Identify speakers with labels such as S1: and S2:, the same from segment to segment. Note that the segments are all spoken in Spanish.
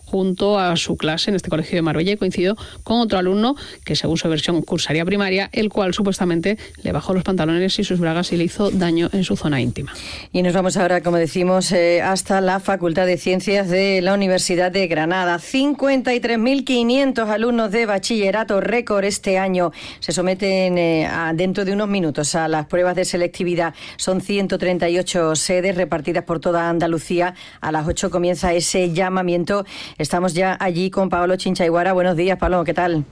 S1: junto a su clase en este colegio de Marbella, y coincidió con otro alumno que, según su versión, cursaría primaria, el cual supuestamente le bajó los pantalones y sus bragas y le hizo daño en su zona íntima.
S2: Y nos vamos ahora, como decimos, hasta la Facultad de Ciencias de la Universidad de Granada. 53.500 alumnos de bachillerato, récord este año, se someten dentro de unos minutos a las pruebas de selectividad. Son 138 sedes repartidas por toda Andalucía. A las 8 comienza ese llamamiento. Estamos ya allí con Pablo Chinchayguara. Buenos días, Pablo, ¿qué tal?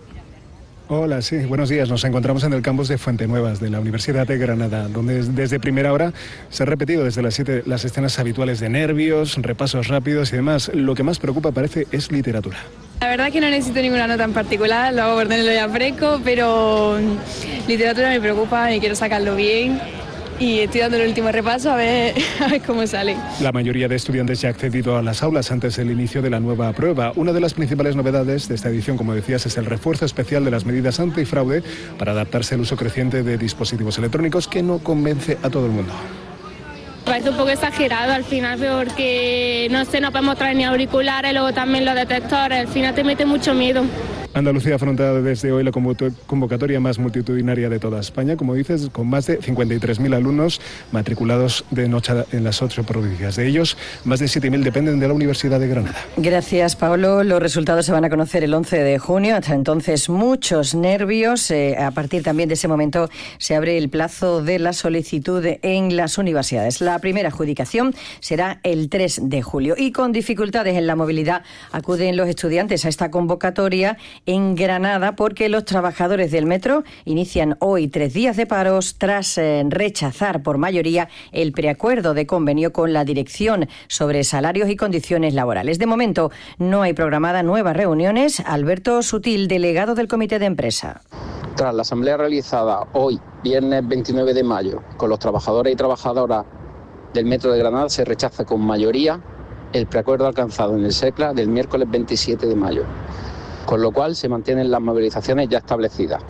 S3: Hola, sí, buenos días. Nos encontramos en el campus de Fuentenuevas de la Universidad de Granada, donde desde primera hora se han repetido desde las 7 las escenas habituales de nervios, repasos rápidos y demás. Lo que más preocupa, parece, es literatura.
S4: La verdad que no necesito ninguna nota en particular, lo hago por tenerlo ya fresco, pero literatura me preocupa y quiero sacarlo bien. Y estoy dando el último repaso a ver cómo sale. La mayoría de estudiantes ya ha accedido a las aulas antes del inicio de la nueva prueba. Una de las principales novedades de esta edición, como decías, es el refuerzo especial de las medidas antifraude para adaptarse al uso creciente de dispositivos electrónicos, que no convence a todo el mundo.
S5: Parece un poco exagerado al final, porque no podemos traer ni auriculares, luego también los detectores, al final te mete mucho miedo.
S3: Andalucía afronta desde hoy la convocatoria más multitudinaria de toda España, como dices, con más de 53.000 alumnos matriculados de noche en las 8 provincias. De ellos, más de 7.000 dependen de la Universidad de Granada.
S2: Gracias, Pablo. Los resultados se van a conocer el 11 de junio. Hasta entonces, muchos nervios. A partir también de ese momento se abre el plazo de la solicitud en las universidades. La primera adjudicación será el 3 de julio. Y con dificultades en la movilidad acuden los estudiantes a esta convocatoria en Granada, porque los trabajadores del metro inician hoy 3 días de paros tras rechazar por mayoría el preacuerdo de convenio con la dirección sobre salarios y condiciones laborales. De momento no hay programadas nuevas reuniones. Alberto Sutil, delegado del Comité de Empresa.
S6: Tras la asamblea realizada hoy, viernes 29 de mayo, con los trabajadores y trabajadoras del metro de Granada, se rechaza con mayoría el preacuerdo alcanzado en el SECLA del miércoles 27 de mayo. Con lo cual se mantienen las movilizaciones ya establecidas.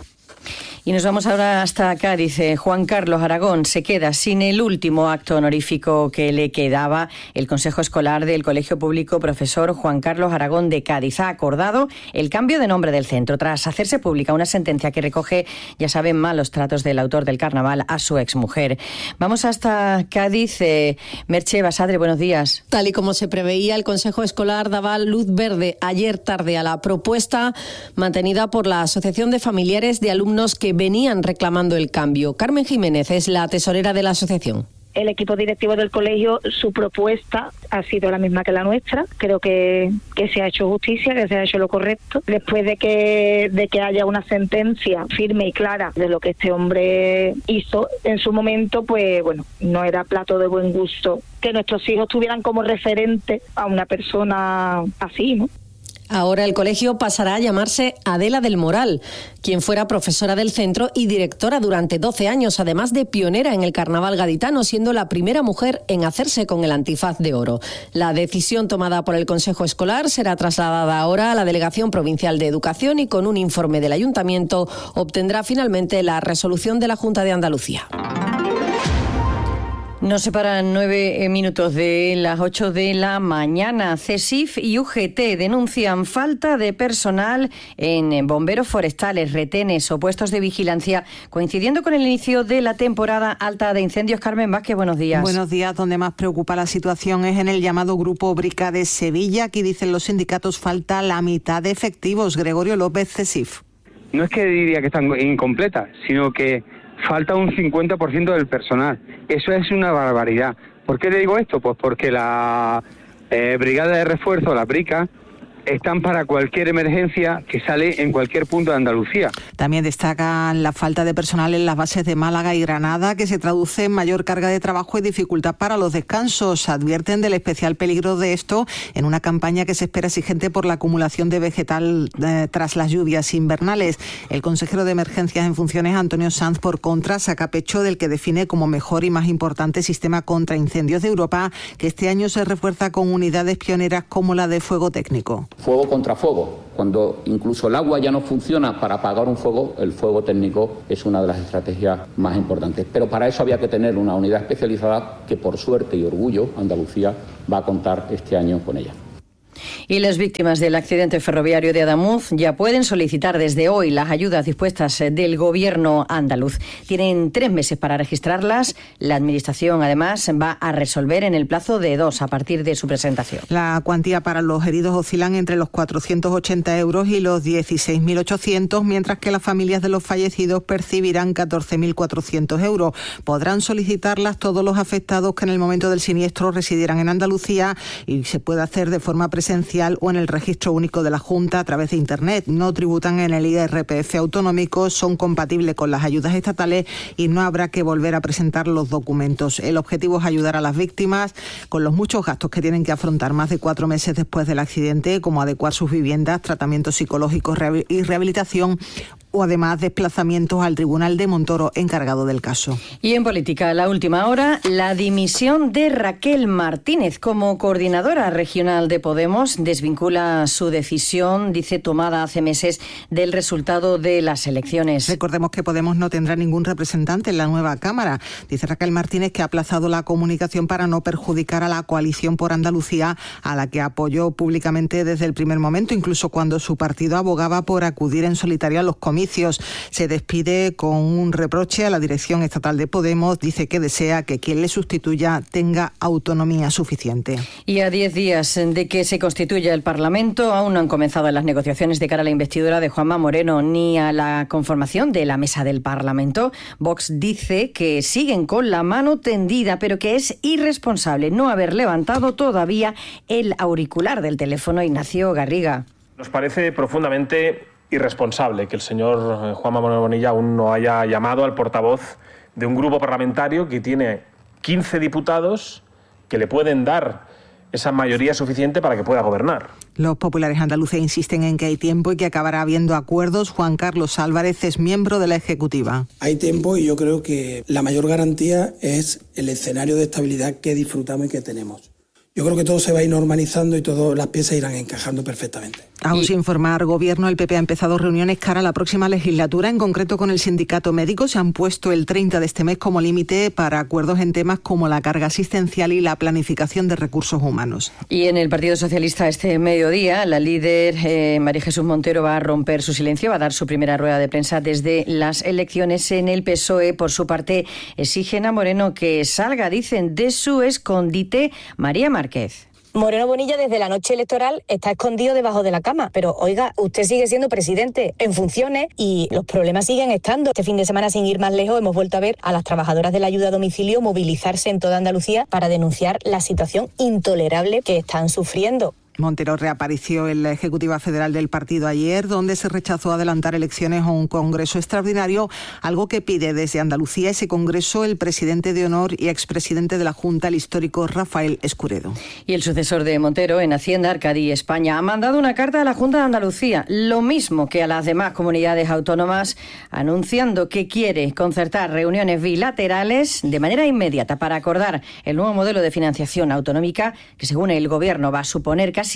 S2: Y nos vamos ahora hasta Cádiz. Juan Carlos Aragón se queda sin el último acto honorífico que le quedaba. El Consejo Escolar del Colegio Público Profesor Juan Carlos Aragón de Cádiz ha acordado el cambio de nombre del centro tras hacerse pública una sentencia que recoge, ya saben, malos tratos del autor del carnaval a su exmujer. Vamos hasta Cádiz. Merche Basadre, buenos días.
S7: Tal y como se preveía, el Consejo Escolar daba luz verde ayer tarde a la propuesta mantenida por la Asociación de Familiares de Alumnos que venían reclamando el cambio. Carmen Jiménez es la tesorera de la asociación.
S8: El equipo directivo del colegio, su propuesta ha sido la misma que la nuestra. Creo que se ha hecho justicia, que se ha hecho lo correcto. Después de que haya una sentencia firme y clara de lo que este hombre hizo en su momento, pues bueno, no era plato de buen gusto que nuestros hijos tuvieran como referente a una persona así, ¿no?
S7: Ahora el colegio pasará a llamarse Adela del Moral, quien fuera profesora del centro y directora durante 12 años, además de pionera en el carnaval gaditano, siendo la primera mujer en hacerse con el antifaz de oro. La decisión tomada por el Consejo Escolar será trasladada ahora a la Delegación Provincial de Educación y con un informe del Ayuntamiento obtendrá finalmente la resolución de la Junta de Andalucía.
S2: Nos separan 9 minutos de las 8 de la mañana. CESIF y UGT denuncian falta de personal en bomberos forestales, retenes o puestos de vigilancia, coincidiendo con el inicio de la temporada alta de incendios. Carmen Vázquez, buenos días.
S9: Buenos días. Donde más preocupa la situación es en el llamado Grupo Brica de Sevilla. Aquí dicen los sindicatos falta la mitad de efectivos. Gregorio López, CESIF.
S10: No es que diría que están incompletas, sino que falta un 50% del personal. Eso es una barbaridad. ¿Por qué le digo esto? Pues porque la brigada de refuerzo, la BRICA, están para cualquier emergencia que sale en cualquier punto de Andalucía.
S9: También destacan la falta de personal en las bases de Málaga y Granada, que se traduce en mayor carga de trabajo y dificultad para los descansos. Advierten del especial peligro de esto en una campaña que se espera exigente por la acumulación de vegetal tras las lluvias invernales. El consejero de Emergencias en funciones, Antonio Sanz, por contra, saca pecho del que define como mejor y más importante sistema contra incendios de Europa, que este año se refuerza con unidades pioneras como la de fuego técnico.
S6: Fuego contra fuego. Cuando incluso el agua ya no funciona para apagar un fuego, el fuego técnico es una de las estrategias más importantes. Pero para eso había que tener una unidad especializada que, por suerte y orgullo, Andalucía va a contar este año con ella.
S2: Y las víctimas del accidente ferroviario de Adamuz ya pueden solicitar desde hoy las ayudas dispuestas del gobierno andaluz. Tienen 3 meses para registrarlas. La Administración, además, va a resolver en el plazo de 2 a partir de su presentación.
S9: La cuantía para los heridos oscilan entre los 480 euros y los 16.800, mientras que las familias de los fallecidos percibirán 14.400 euros. Podrán solicitarlas todos los afectados que en el momento del siniestro residieran en Andalucía, y se puede hacer de forma presencial o en el registro único de la Junta a través de Internet. No tributan en el IRPF autonómico, son compatibles con las ayudas estatales y no habrá que volver a presentar los documentos. El objetivo es ayudar a las víctimas con los muchos gastos que tienen que afrontar más de 4 meses después del accidente, como adecuar sus viviendas, tratamientos psicológicos y rehabilitación, o además desplazamientos al Tribunal de Montoro encargado del caso.
S2: Y en política, a la última hora, la dimisión de Raquel Martínez como coordinadora regional de Podemos desvincula su decisión, dice, tomada hace meses del resultado de las elecciones.
S9: Recordemos que Podemos no tendrá ningún representante en la nueva Cámara. Dice Raquel Martínez que ha aplazado la comunicación para no perjudicar a la coalición por Andalucía, a la que apoyó públicamente desde el primer momento, incluso cuando su partido abogaba por acudir en solitario a los comicios. Se despide con un reproche a la dirección estatal de Podemos. Dice que desea que quien le sustituya tenga autonomía suficiente.
S2: Y a 10 días de que se constituya el Parlamento, aún no han comenzado las negociaciones de cara a la investidura de Juanma Moreno ni a la conformación de la mesa del Parlamento. Vox dice que siguen con la mano tendida, pero que es irresponsable no haber levantado todavía el auricular del teléfono. Ignacio Garriga.
S11: Nos parece profundamente irresponsable que el señor Juanma Moreno Bonilla aún no haya llamado al portavoz de un grupo parlamentario que tiene 15 diputados que le pueden dar esa mayoría suficiente para que pueda gobernar.
S9: Los populares andaluces insisten en que hay tiempo y que acabará habiendo acuerdos. Juan Carlos Álvarez es miembro de la Ejecutiva.
S12: Hay tiempo y yo creo que la mayor garantía es el escenario de estabilidad que disfrutamos y que tenemos. Yo creo que todo se va a ir normalizando y todas las piezas irán encajando perfectamente.
S9: Aún sin formar gobierno, el PP ha empezado reuniones cara a la próxima legislatura, en concreto con el sindicato médico. Se han puesto el 30 de este mes como límite para acuerdos en temas como la carga asistencial y la planificación de recursos humanos.
S2: Y en el Partido Socialista este mediodía, la líder María Jesús Montero va a romper su silencio, va a dar su primera rueda de prensa desde las elecciones. En el PSOE, por su parte, exigen a Moreno que salga, dicen, de su escondite. María Márquez.
S13: Moreno Bonilla desde la noche electoral está escondido debajo de la cama, pero oiga, usted sigue siendo presidente en funciones y los problemas siguen estando. Este fin de semana, sin ir más lejos, hemos vuelto a ver a las trabajadoras de la ayuda a domicilio movilizarse en toda Andalucía para denunciar la situación intolerable que están sufriendo.
S9: Montero reapareció en la Ejecutiva Federal del partido ayer, donde se rechazó adelantar elecciones o un congreso extraordinario, algo que pide desde Andalucía ese congreso el presidente de honor y expresidente de la Junta, el histórico Rafael Escuredo.
S2: Y el sucesor de Montero en Hacienda, Arcadi España, ha mandado una carta a la Junta de Andalucía, lo mismo que a las demás comunidades autónomas, anunciando que quiere concertar reuniones bilaterales de manera inmediata para acordar el nuevo modelo de financiación autonómica, que según el Gobierno va a suponer casi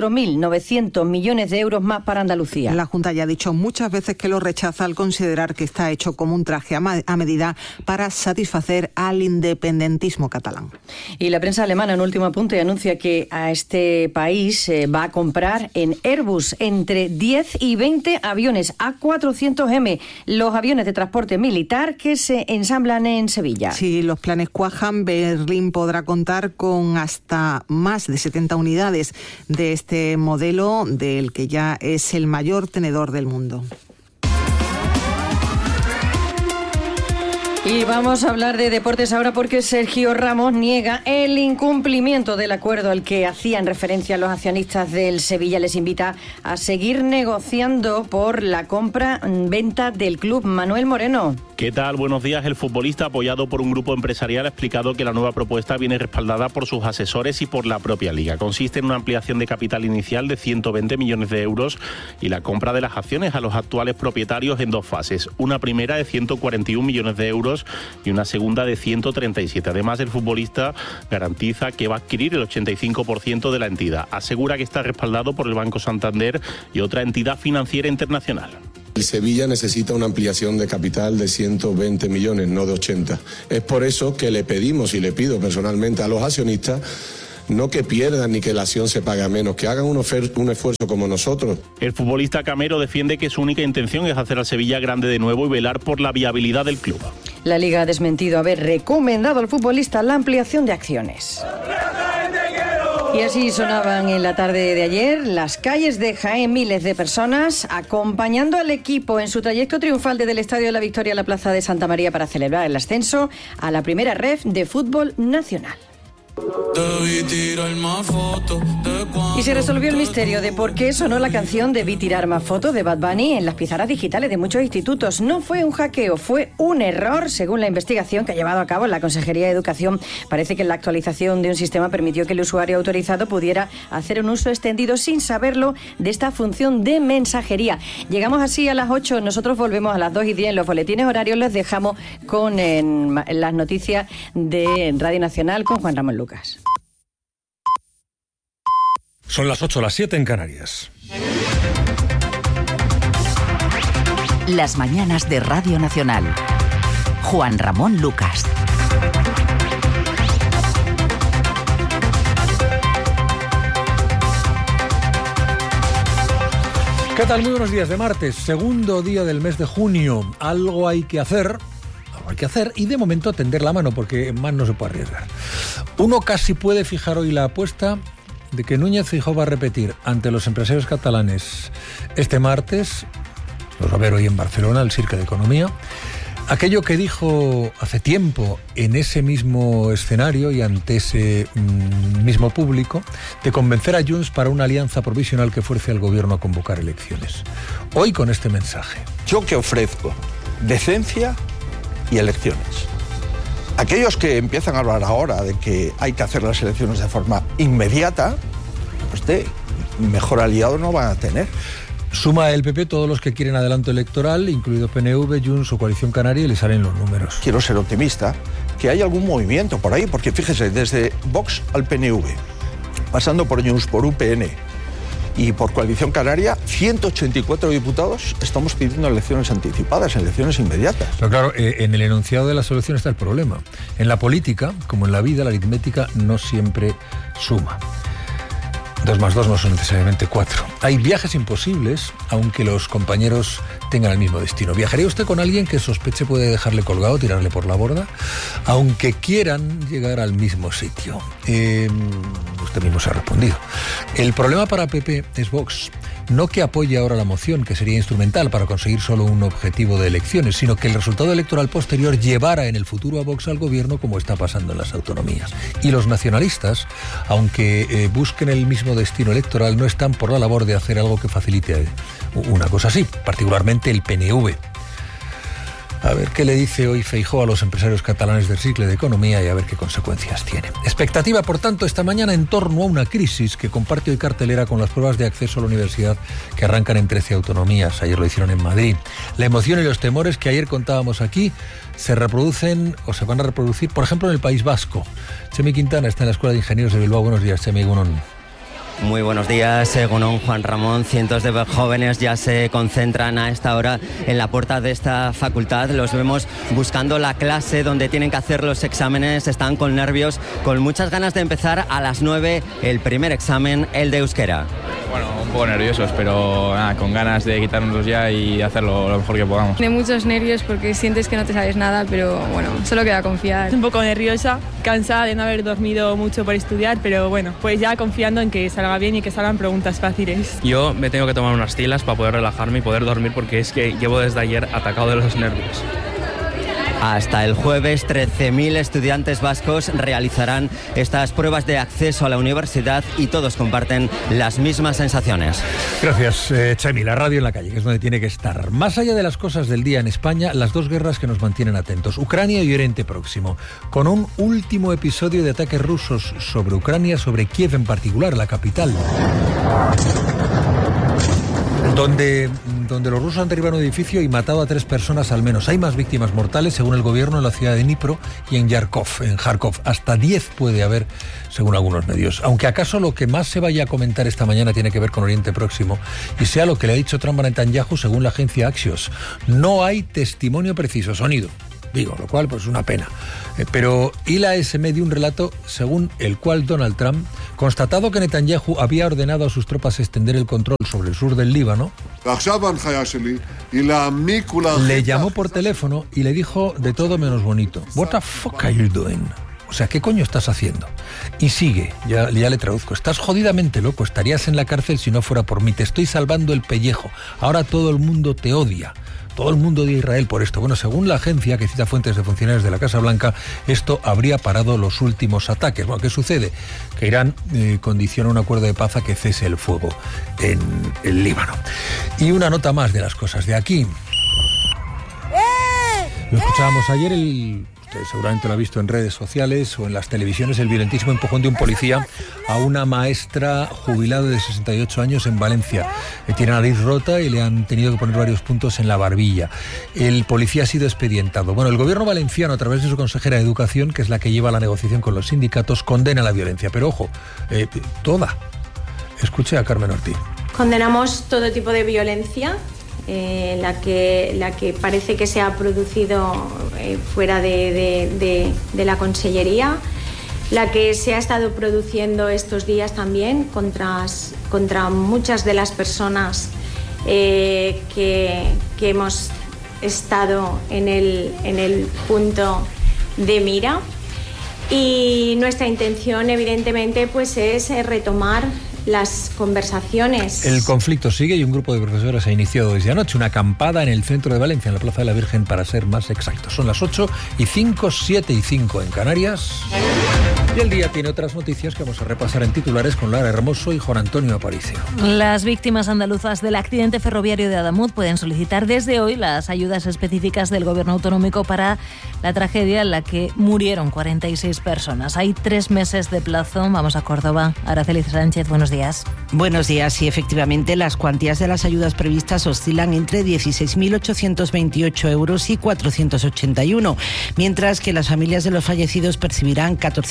S2: 4.900 millones de euros más para Andalucía.
S9: La Junta ya ha dicho muchas veces que lo rechaza al considerar que está hecho como un traje a medida para satisfacer al independentismo catalán.
S2: Y la prensa alemana, en último apunte, anuncia que a este país va a comprar en Airbus entre 10 y 20 aviones A400M, los aviones de transporte militar que se ensamblan en Sevilla.
S9: Si los planes cuajan, Berlín podrá contar con hasta más de 70 unidades de este modelo, del que ya es el mayor tenedor del mundo.
S2: Y vamos a hablar de deportes ahora porque Sergio Ramos niega el incumplimiento del acuerdo al que hacían referencia los accionistas del Sevilla. Les invita a seguir negociando por la compra-venta del club. Manuel Moreno.
S14: ¿Qué tal? Buenos días. El futbolista, apoyado por un grupo empresarial, ha explicado que la nueva propuesta viene respaldada por sus asesores y por la propia Liga. Consiste en una ampliación de capital inicial de 120 millones de euros y la compra de las acciones a los actuales propietarios en 2 fases. Una primera de 141 millones de euros y una segunda de 137. Además, el futbolista garantiza que va a adquirir el 85% de la entidad. Asegura que está respaldado por el Banco Santander y otra entidad financiera internacional.
S15: El Sevilla necesita una ampliación de capital de 120 millones, no de 80. Es por eso que le pedimos y le pido personalmente a los accionistas no que pierdan ni que la acción se pague a menos, que hagan un esfuerzo como nosotros.
S14: El futbolista camero defiende que su única intención es hacer al Sevilla grande de nuevo y velar por la viabilidad del club.
S2: La Liga ha desmentido haber recomendado al futbolista la ampliación de acciones. Y así sonaban en la tarde de ayer las calles de Jaén, miles de personas acompañando al equipo en su trayecto triunfal desde el Estadio de la Victoria a la Plaza de Santa María para celebrar el ascenso a la primera ref de fútbol nacional. Y se resolvió el misterio de por qué sonó la canción Debí tirar más fotos de Bad Bunny en las pizarras digitales de muchos institutos. No fue un hackeo, fue un error, según la investigación que ha llevado a cabo la Consejería de Educación. Parece que la actualización de un sistema permitió que el usuario autorizado pudiera hacer un uso extendido sin saberlo de esta función de mensajería. Llegamos así a las 8, nosotros volvemos a las 2:10 en los boletines horarios. Les dejamos con las noticias de Radio Nacional con Juan Ramón Lucas.
S16: Son las 8, las 7 en Canarias.
S17: Las mañanas de Radio Nacional. Juan Ramón Lucas.
S16: ¿Qué tal? Muy buenos días de martes, segundo día del mes de junio. Algo hay que hacer y de momento tender la mano porque más no se puede arriesgar. Uno casi puede fijar hoy la apuesta de que Núñez Feijóo va a repetir ante los empresarios catalanes este martes, los va a ver hoy en Barcelona, el Cirque de Economía, aquello que dijo hace tiempo en ese mismo escenario y ante ese mismo público, de convencer a Junts para una alianza provisional que fuerce al gobierno a convocar elecciones. Hoy con este mensaje.
S18: Yo que ofrezco decencia y elecciones. Aquellos que empiezan a hablar ahora de que hay que hacer las elecciones de forma inmediata, pues mejor aliado no van a tener.
S16: Suma el PP todos los que quieren adelanto electoral, incluido PNV, Junts o Coalición Canaria, y le salen los números.
S18: Quiero ser optimista, que hay algún movimiento por ahí, porque fíjese, desde Vox al PNV, pasando por Junts, por UPN y por Coalición Canaria, 184 diputados estamos pidiendo elecciones anticipadas, elecciones inmediatas.
S16: Pero claro, en el enunciado de la solución está el problema. En la política, como en la vida, la aritmética no siempre suma. 2 más 2 no son necesariamente 4. Hay viajes imposibles, aunque los compañeros tengan el mismo destino. ¿Viajaría usted con alguien que sospeche puede dejarle colgado, tirarle por la borda? Aunque quieran llegar al mismo sitio. Usted mismo se ha respondido. El problema para PP es Vox. No que apoye ahora la moción, que sería instrumental para conseguir solo un objetivo de elecciones, sino que el resultado electoral posterior llevara en el futuro a Vox al gobierno, como está pasando en las autonomías. Y los nacionalistas, aunque busquen el mismo destino electoral, no están por la labor de hacer algo que facilite una cosa así, particularmente el PNV. A ver qué le dice hoy Feijóo a los empresarios catalanes del Cirque de Economía y a ver qué consecuencias tiene. Expectativa, por tanto, esta mañana en torno a una crisis que comparte hoy cartelera con las pruebas de acceso a la universidad que arrancan en 13 autonomías. Ayer lo hicieron en Madrid. La emoción y los temores que ayer contábamos aquí se reproducen o se van a reproducir, por ejemplo, en el País Vasco. Chemi Quintana está en la Escuela de Ingenieros de Bilbao. Buenos días, Chemi.
S19: Muy buenos días, Egunon, Juan Ramón. Cientos de jóvenes ya se concentran a esta hora en la puerta de esta facultad. Los vemos buscando la clase donde tienen que hacer los exámenes. Están con nervios, con muchas ganas de empezar a las 9 el primer examen, el de euskera.
S20: Bueno, un poco nerviosos, pero con ganas de quitárnoslos ya y hacerlo lo mejor que podamos.
S4: De muchos nervios porque sientes que no te sabes nada, pero bueno, solo queda confiar.
S21: Un poco nerviosa, cansada de no haber dormido mucho por estudiar, pero bueno, pues ya confiando en que salga bien y que salgan preguntas fáciles.
S22: Yo me tengo que tomar unas tilas para poder relajarme y poder dormir porque es que llevo desde ayer atacado de los nervios.
S19: Hasta el jueves, 13.000 estudiantes vascos realizarán estas pruebas de acceso a la universidad y todos comparten las mismas sensaciones.
S16: Gracias, Chemi. La radio en la calle, que es donde tiene que estar. Más allá de las cosas del día en España, las dos guerras que nos mantienen atentos, Ucrania y Oriente Próximo, con un último episodio de ataques rusos sobre Ucrania, sobre Kiev en particular, la capital. Donde los rusos han derribado un edificio y matado a 3 personas al menos. Hay más víctimas mortales, según el gobierno, en la ciudad de Dnipro y en Kharkov. Hasta 10 puede haber, según algunos medios. Aunque acaso lo que más se vaya a comentar esta mañana tiene que ver con Oriente Próximo y sea lo que le ha dicho Trump a Netanyahu, según la agencia Axios. No hay testimonio preciso. Sonido. digo, lo cual pues una pena. Pero Hila es medio un relato según el cual Donald Trump, constatado que Netanyahu había ordenado a sus tropas extender el control sobre el sur del Líbano, le llamó por teléfono y le dijo de todo menos bonito: "What the fuck are you doing?". O sea, ¿qué coño estás haciendo? Y sigue, ya le traduzco: "Estás jodidamente loco, estarías en la cárcel si no fuera por mí, te estoy salvando el pellejo, ahora todo el mundo te odia. Todo el mundo odia a Israel por esto". Bueno, según la agencia, que cita fuentes de funcionarios de la Casa Blanca, esto habría parado los últimos ataques. Bueno, ¿qué sucede? Que Irán condiciona un acuerdo de paz a que cese el fuego en el Líbano. Y una nota más de las cosas de aquí. Lo escuchábamos ayer, usted seguramente lo ha visto en redes sociales o en las televisiones, el violentísimo empujón de un policía a una maestra jubilada de 68 años en Valencia. Tiene la nariz rota y le han tenido que poner varios puntos en la barbilla. El policía ha sido expedientado. Bueno, el gobierno valenciano, a través de su consejera de Educación, que es la que lleva la negociación con los sindicatos, condena la violencia. Pero ojo, toda. Escuche a Carmen Ortiz.
S1: Condenamos todo tipo de violencia. La que parece que se ha producido fuera de la Consellería, la que se ha estado produciendo estos días también contra muchas de las personas que hemos estado en el punto de mira. Y nuestra intención, evidentemente, pues es retomar las conversaciones.
S16: El conflicto sigue y un grupo de profesores ha iniciado desde anoche una acampada en el centro de Valencia, en la Plaza de la Virgen, para ser más exactos. Son las 8:05, 7:05 en Canarias. Y el día tiene otras noticias que vamos a repasar en titulares con Lara Hermoso y Juan Antonio Aparicio.
S5: Las víctimas andaluzas del accidente ferroviario de Adamuz pueden solicitar desde hoy las ayudas específicas del Gobierno autonómico para la tragedia en la que murieron 46 personas. Hay 3 meses de plazo. Vamos a Córdoba. Araceli Sánchez, buenos días.
S23: Buenos días. Y efectivamente las cuantías de las ayudas previstas oscilan entre 16.828 euros y 481, mientras que las familias de los fallecidos percibirán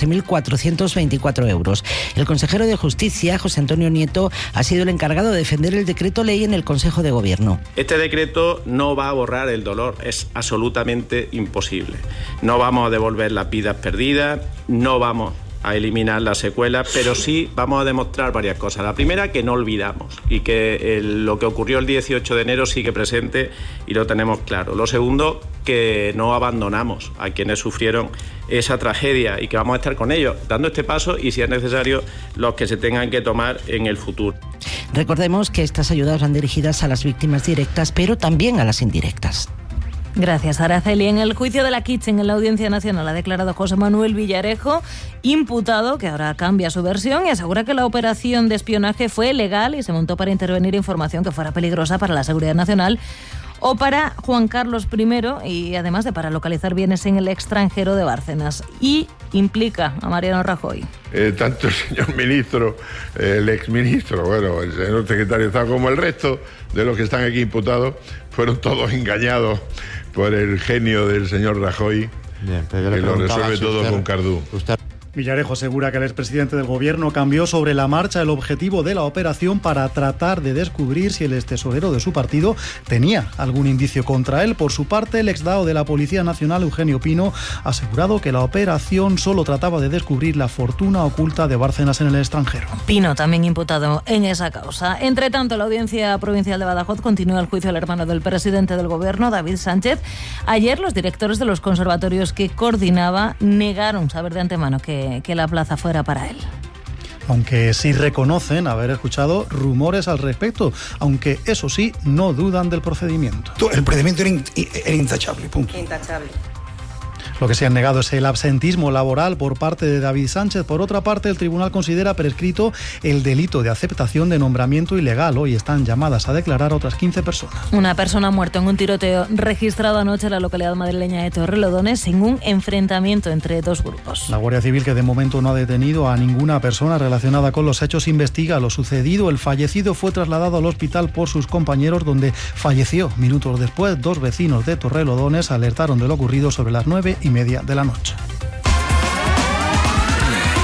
S23: 14.424 euros. El consejero de Justicia, José Antonio Nieto, ha sido el encargado de defender el decreto ley en el Consejo de Gobierno.
S24: Este decreto no va a borrar el dolor, es absolutamente imposible. No vamos a devolver las vidas perdidas, no vamos a eliminar las secuelas, pero sí vamos a demostrar varias cosas. La primera, que no olvidamos y que lo que ocurrió el 18 de enero sigue presente y lo tenemos claro. Lo segundo, que no abandonamos a quienes sufrieron esa tragedia y que vamos a estar con ellos, dando este paso y, si es necesario, los que se tengan que tomar en el futuro.
S23: Recordemos que estas ayudas van dirigidas a las víctimas directas, pero también a las indirectas.
S5: Gracias, Araceli. En el juicio de la Kitchen en la Audiencia Nacional ha declarado José Manuel Villarejo, imputado, que ahora cambia su versión y asegura que la operación de espionaje fue legal y se montó para intervenir información que fuera peligrosa para la seguridad nacional o para Juan Carlos I y además de para localizar bienes en el extranjero de Bárcenas. Y implica a Mariano Rajoy.
S25: Tanto el señor ministro, el exministro, bueno, el señor secretario de Estado, como el resto de los que están aquí imputados, fueron todos engañados por el genio del señor Rajoy. Bien, pero que lo resuelve todo con Cardú.
S26: Villarejo asegura que el expresidente del Gobierno cambió sobre la marcha el objetivo de la operación para tratar de descubrir si el extesorero de su partido tenía algún indicio contra él. Por su parte, el exdao de la Policía Nacional, Eugenio Pino, ha asegurado que la operación solo trataba de descubrir la fortuna oculta de Bárcenas en el extranjero.
S5: Pino también imputado en esa causa. Entre tanto, la Audiencia Provincial de Badajoz continúa el juicio al hermano del presidente del Gobierno, David Sánchez. Ayer los directores de los conservatorios que coordinaba negaron saber de antemano que la plaza fuera para él.
S26: Aunque sí reconocen haber escuchado rumores al respecto, aunque eso sí, no dudan del procedimiento.
S27: El procedimiento era intachable, punto.
S1: Intachable.
S26: Lo que se han negado es el absentismo laboral por parte de David Sánchez. Por otra parte, el tribunal considera prescrito el delito de aceptación de nombramiento ilegal. Hoy están llamadas a declarar otras 15 personas.
S5: Una persona ha muerto en un tiroteo registrado anoche en la localidad madrileña de Torrelodones en un enfrentamiento entre dos grupos.
S26: La Guardia Civil, que de momento no ha detenido a ninguna persona relacionada con los hechos, investiga lo sucedido. El fallecido fue trasladado al hospital por sus compañeros, donde falleció. Minutos después, 2 vecinos de Torrelodones alertaron de lo ocurrido sobre las 9:30 de la noche.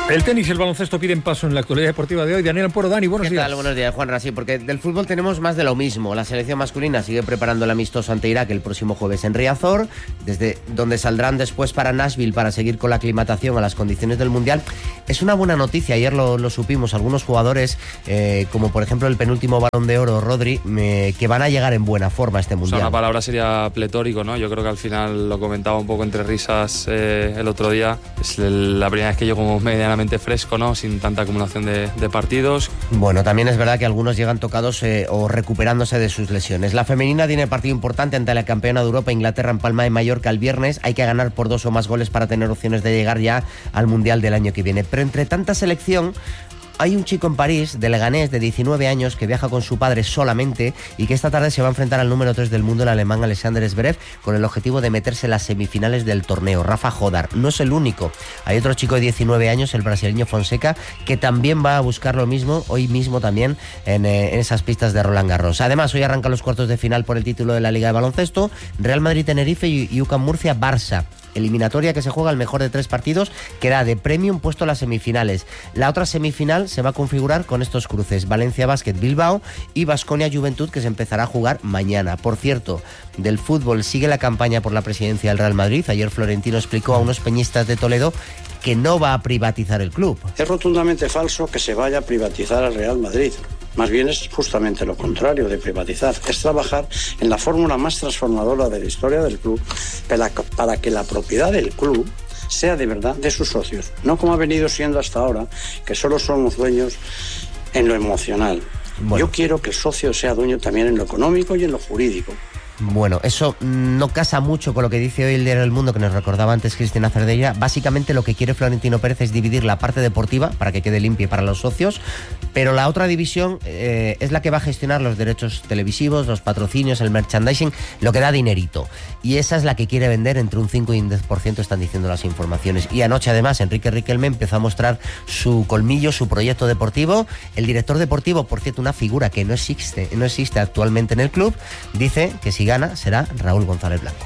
S16: El tenis y el baloncesto piden paso en la actualidad deportiva de hoy. Daniel Amporo, Dani, buenos días.
S3: ¿Qué tal? Buenos días, Juan Rasí, porque del fútbol tenemos más de lo mismo. La selección masculina sigue preparando el amistoso ante Irak el próximo jueves en Riazor, desde donde saldrán después para Nashville para seguir con la aclimatación a las condiciones del Mundial. Es una buena noticia, ayer lo supimos, algunos jugadores, como por ejemplo el penúltimo Balón de Oro, Rodri, que van a llegar en buena forma a este Mundial.
S6: O sea, una palabra sería pletórico, ¿no? Yo creo que al final lo comentaba un poco entre risas el otro día. Es la primera vez que yo como medianamente fresco, ¿no? Sin tanta acumulación de partidos.
S3: Bueno, también es verdad que algunos llegan tocados o recuperándose de sus lesiones. La femenina tiene partido importante ante la campeona de Europa, Inglaterra, en Palma de Mallorca el viernes. Hay que ganar por 2 o más goles para tener opciones de llegar ya al Mundial del año que viene. Pero entre tanta selección, hay un chico en París, de Leganés, de 19 años, que viaja con su padre solamente y que esta tarde se va a enfrentar al número 3 del mundo, el alemán Alexander Zverev, con el objetivo de meterse en las semifinales del torneo. Rafa Jodar no es el único. Hay otro chico de 19 años, el brasileño Fonseca, que también va a buscar lo mismo, hoy mismo también, en esas pistas de Roland Garros. Además, hoy arrancan los cuartos de final por el título de la Liga de Baloncesto, Real Madrid-Tenerife y UCAM Murcia-Barça. Eliminatoria que se juega el mejor de 3 partidos, que da de premio un puesto a las semifinales. La otra semifinal se va a configurar con estos cruces: Valencia Basket Bilbao y Baskonia Juventud, que se empezará a jugar mañana. Por cierto, del fútbol sigue la campaña por la presidencia del Real Madrid. Ayer Florentino explicó a unos peñistas de Toledo que no va a privatizar el club.
S7: Es rotundamente falso que se vaya a privatizar al Real Madrid. Más bien es justamente lo contrario de privatizar. Es trabajar en la fórmula más transformadora de la historia del club para que la propiedad del club sea de verdad de sus socios. No como ha venido siendo hasta ahora, que solo somos dueños en lo emocional. Bueno. Yo quiero que el socio sea dueño también en lo económico y en lo jurídico.
S3: Bueno, eso no casa mucho con lo que dice hoy el Diario del Mundo, que nos recordaba antes Cristina Cerdeira. Básicamente lo que quiere Florentino Pérez es dividir la parte deportiva para que quede limpia para los socios, pero la otra división es la que va a gestionar los derechos televisivos, los patrocinios, el merchandising, lo que da dinerito. Y esa es la que quiere vender entre un 5 y un 10%, están diciendo las informaciones. Y anoche además Enrique Riquelme empezó a mostrar su colmillo, su proyecto deportivo. El director deportivo, por cierto, una figura que no existe actualmente en el club, dice que si gana será Raúl González Blanco.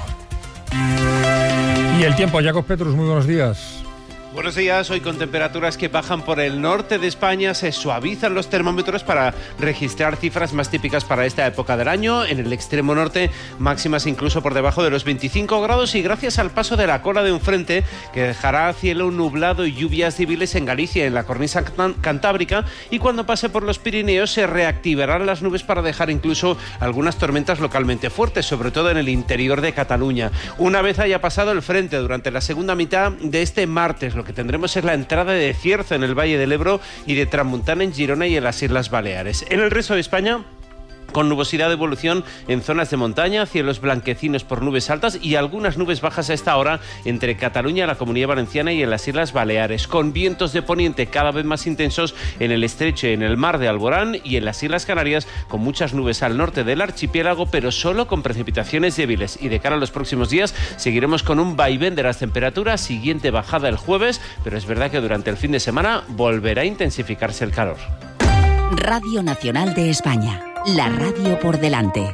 S16: Y el tiempo, Jacob Petrus, muy buenos días.
S8: Buenos días, hoy con temperaturas que bajan por el norte de España, se suavizan los termómetros para registrar cifras más típicas para esta época del año. En el extremo norte, máximas incluso por debajo de los 25 grados y gracias al paso de la cola de un frente que dejará cielo nublado y lluvias débiles en Galicia, en la cornisa cantábrica, y cuando pase por los Pirineos se reactivarán las nubes para dejar incluso algunas tormentas localmente fuertes, sobre todo en el interior de Cataluña. Una vez haya pasado el frente durante la segunda mitad de este martes, lo que tendremos es la entrada de cierzo en el Valle del Ebro y de tramontana en Girona y en las Islas Baleares. En el resto de España, con nubosidad de evolución en zonas de montaña, cielos blanquecinos por nubes altas y algunas nubes bajas a esta hora entre Cataluña, la Comunidad Valenciana y en las Islas Baleares, con vientos de poniente cada vez más intensos en el estrecho y en el mar de Alborán y en las Islas Canarias, con muchas nubes al norte del archipiélago, pero solo con precipitaciones débiles. Y de cara a los próximos días seguiremos con un vaivén de las temperaturas, siguiente bajada el jueves, pero es verdad que durante el fin de semana volverá a intensificarse el calor.
S17: Radio Nacional de España. La radio por delante.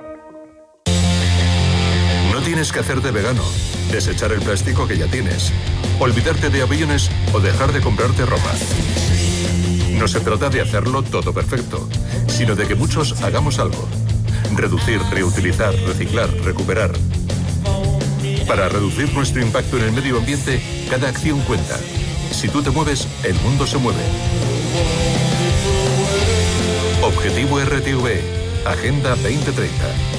S10: No tienes que hacerte vegano, desechar el plástico que ya tienes, olvidarte de aviones o dejar de comprarte ropa. No se trata de hacerlo todo perfecto, sino de que muchos hagamos algo. Reducir, reutilizar, reciclar, recuperar. Para reducir nuestro impacto en el medio ambiente, cada acción cuenta. Si tú te mueves, el mundo se mueve. Objetivo RTV, Agenda 2030.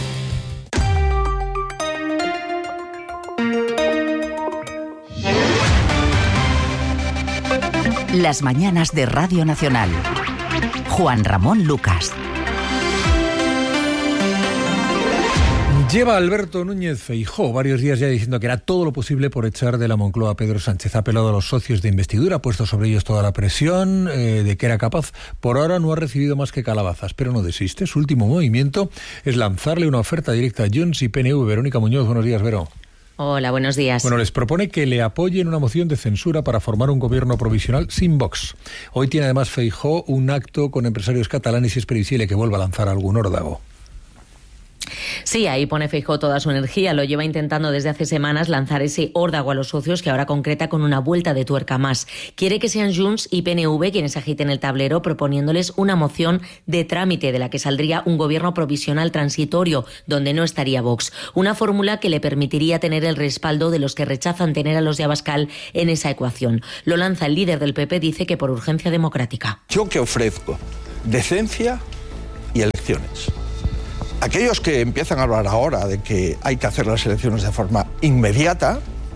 S17: Las mañanas de Radio Nacional. Juan Ramón Lucas.
S16: Lleva Alberto Núñez Feijóo varios días ya diciendo que era todo lo posible por echar de la Moncloa a Pedro Sánchez. Ha apelado a los socios de investidura, ha puesto sobre ellos toda la presión de que era capaz. Por ahora no ha recibido más que calabazas, pero no desiste. Su último movimiento es lanzarle una oferta directa a Junts y PNV. Verónica Muñoz, buenos días, Vero.
S11: Hola, buenos días.
S16: Bueno, les propone que le apoyen una moción de censura para formar un gobierno provisional sin Vox. Hoy tiene además Feijóo un acto con empresarios catalanes y es previsible que vuelva a lanzar algún órdago.
S2: Sí, ahí pone Feijóo toda su energía. Lo lleva intentando desde hace semanas lanzar ese órdago a los socios que ahora concreta con una vuelta de tuerca más. Quiere que sean Junts y PNV quienes agiten el tablero proponiéndoles una moción de trámite de la que saldría un gobierno provisional transitorio donde no estaría Vox. Una fórmula que le permitiría tener el respaldo de los que rechazan tener a los de Abascal en esa ecuación. Lo lanza el líder del PP, dice que por urgencia democrática.
S18: Yo que ofrezco decencia y elecciones. Aquellos que empiezan a hablar ahora de que hay que hacer las elecciones de forma inmediata,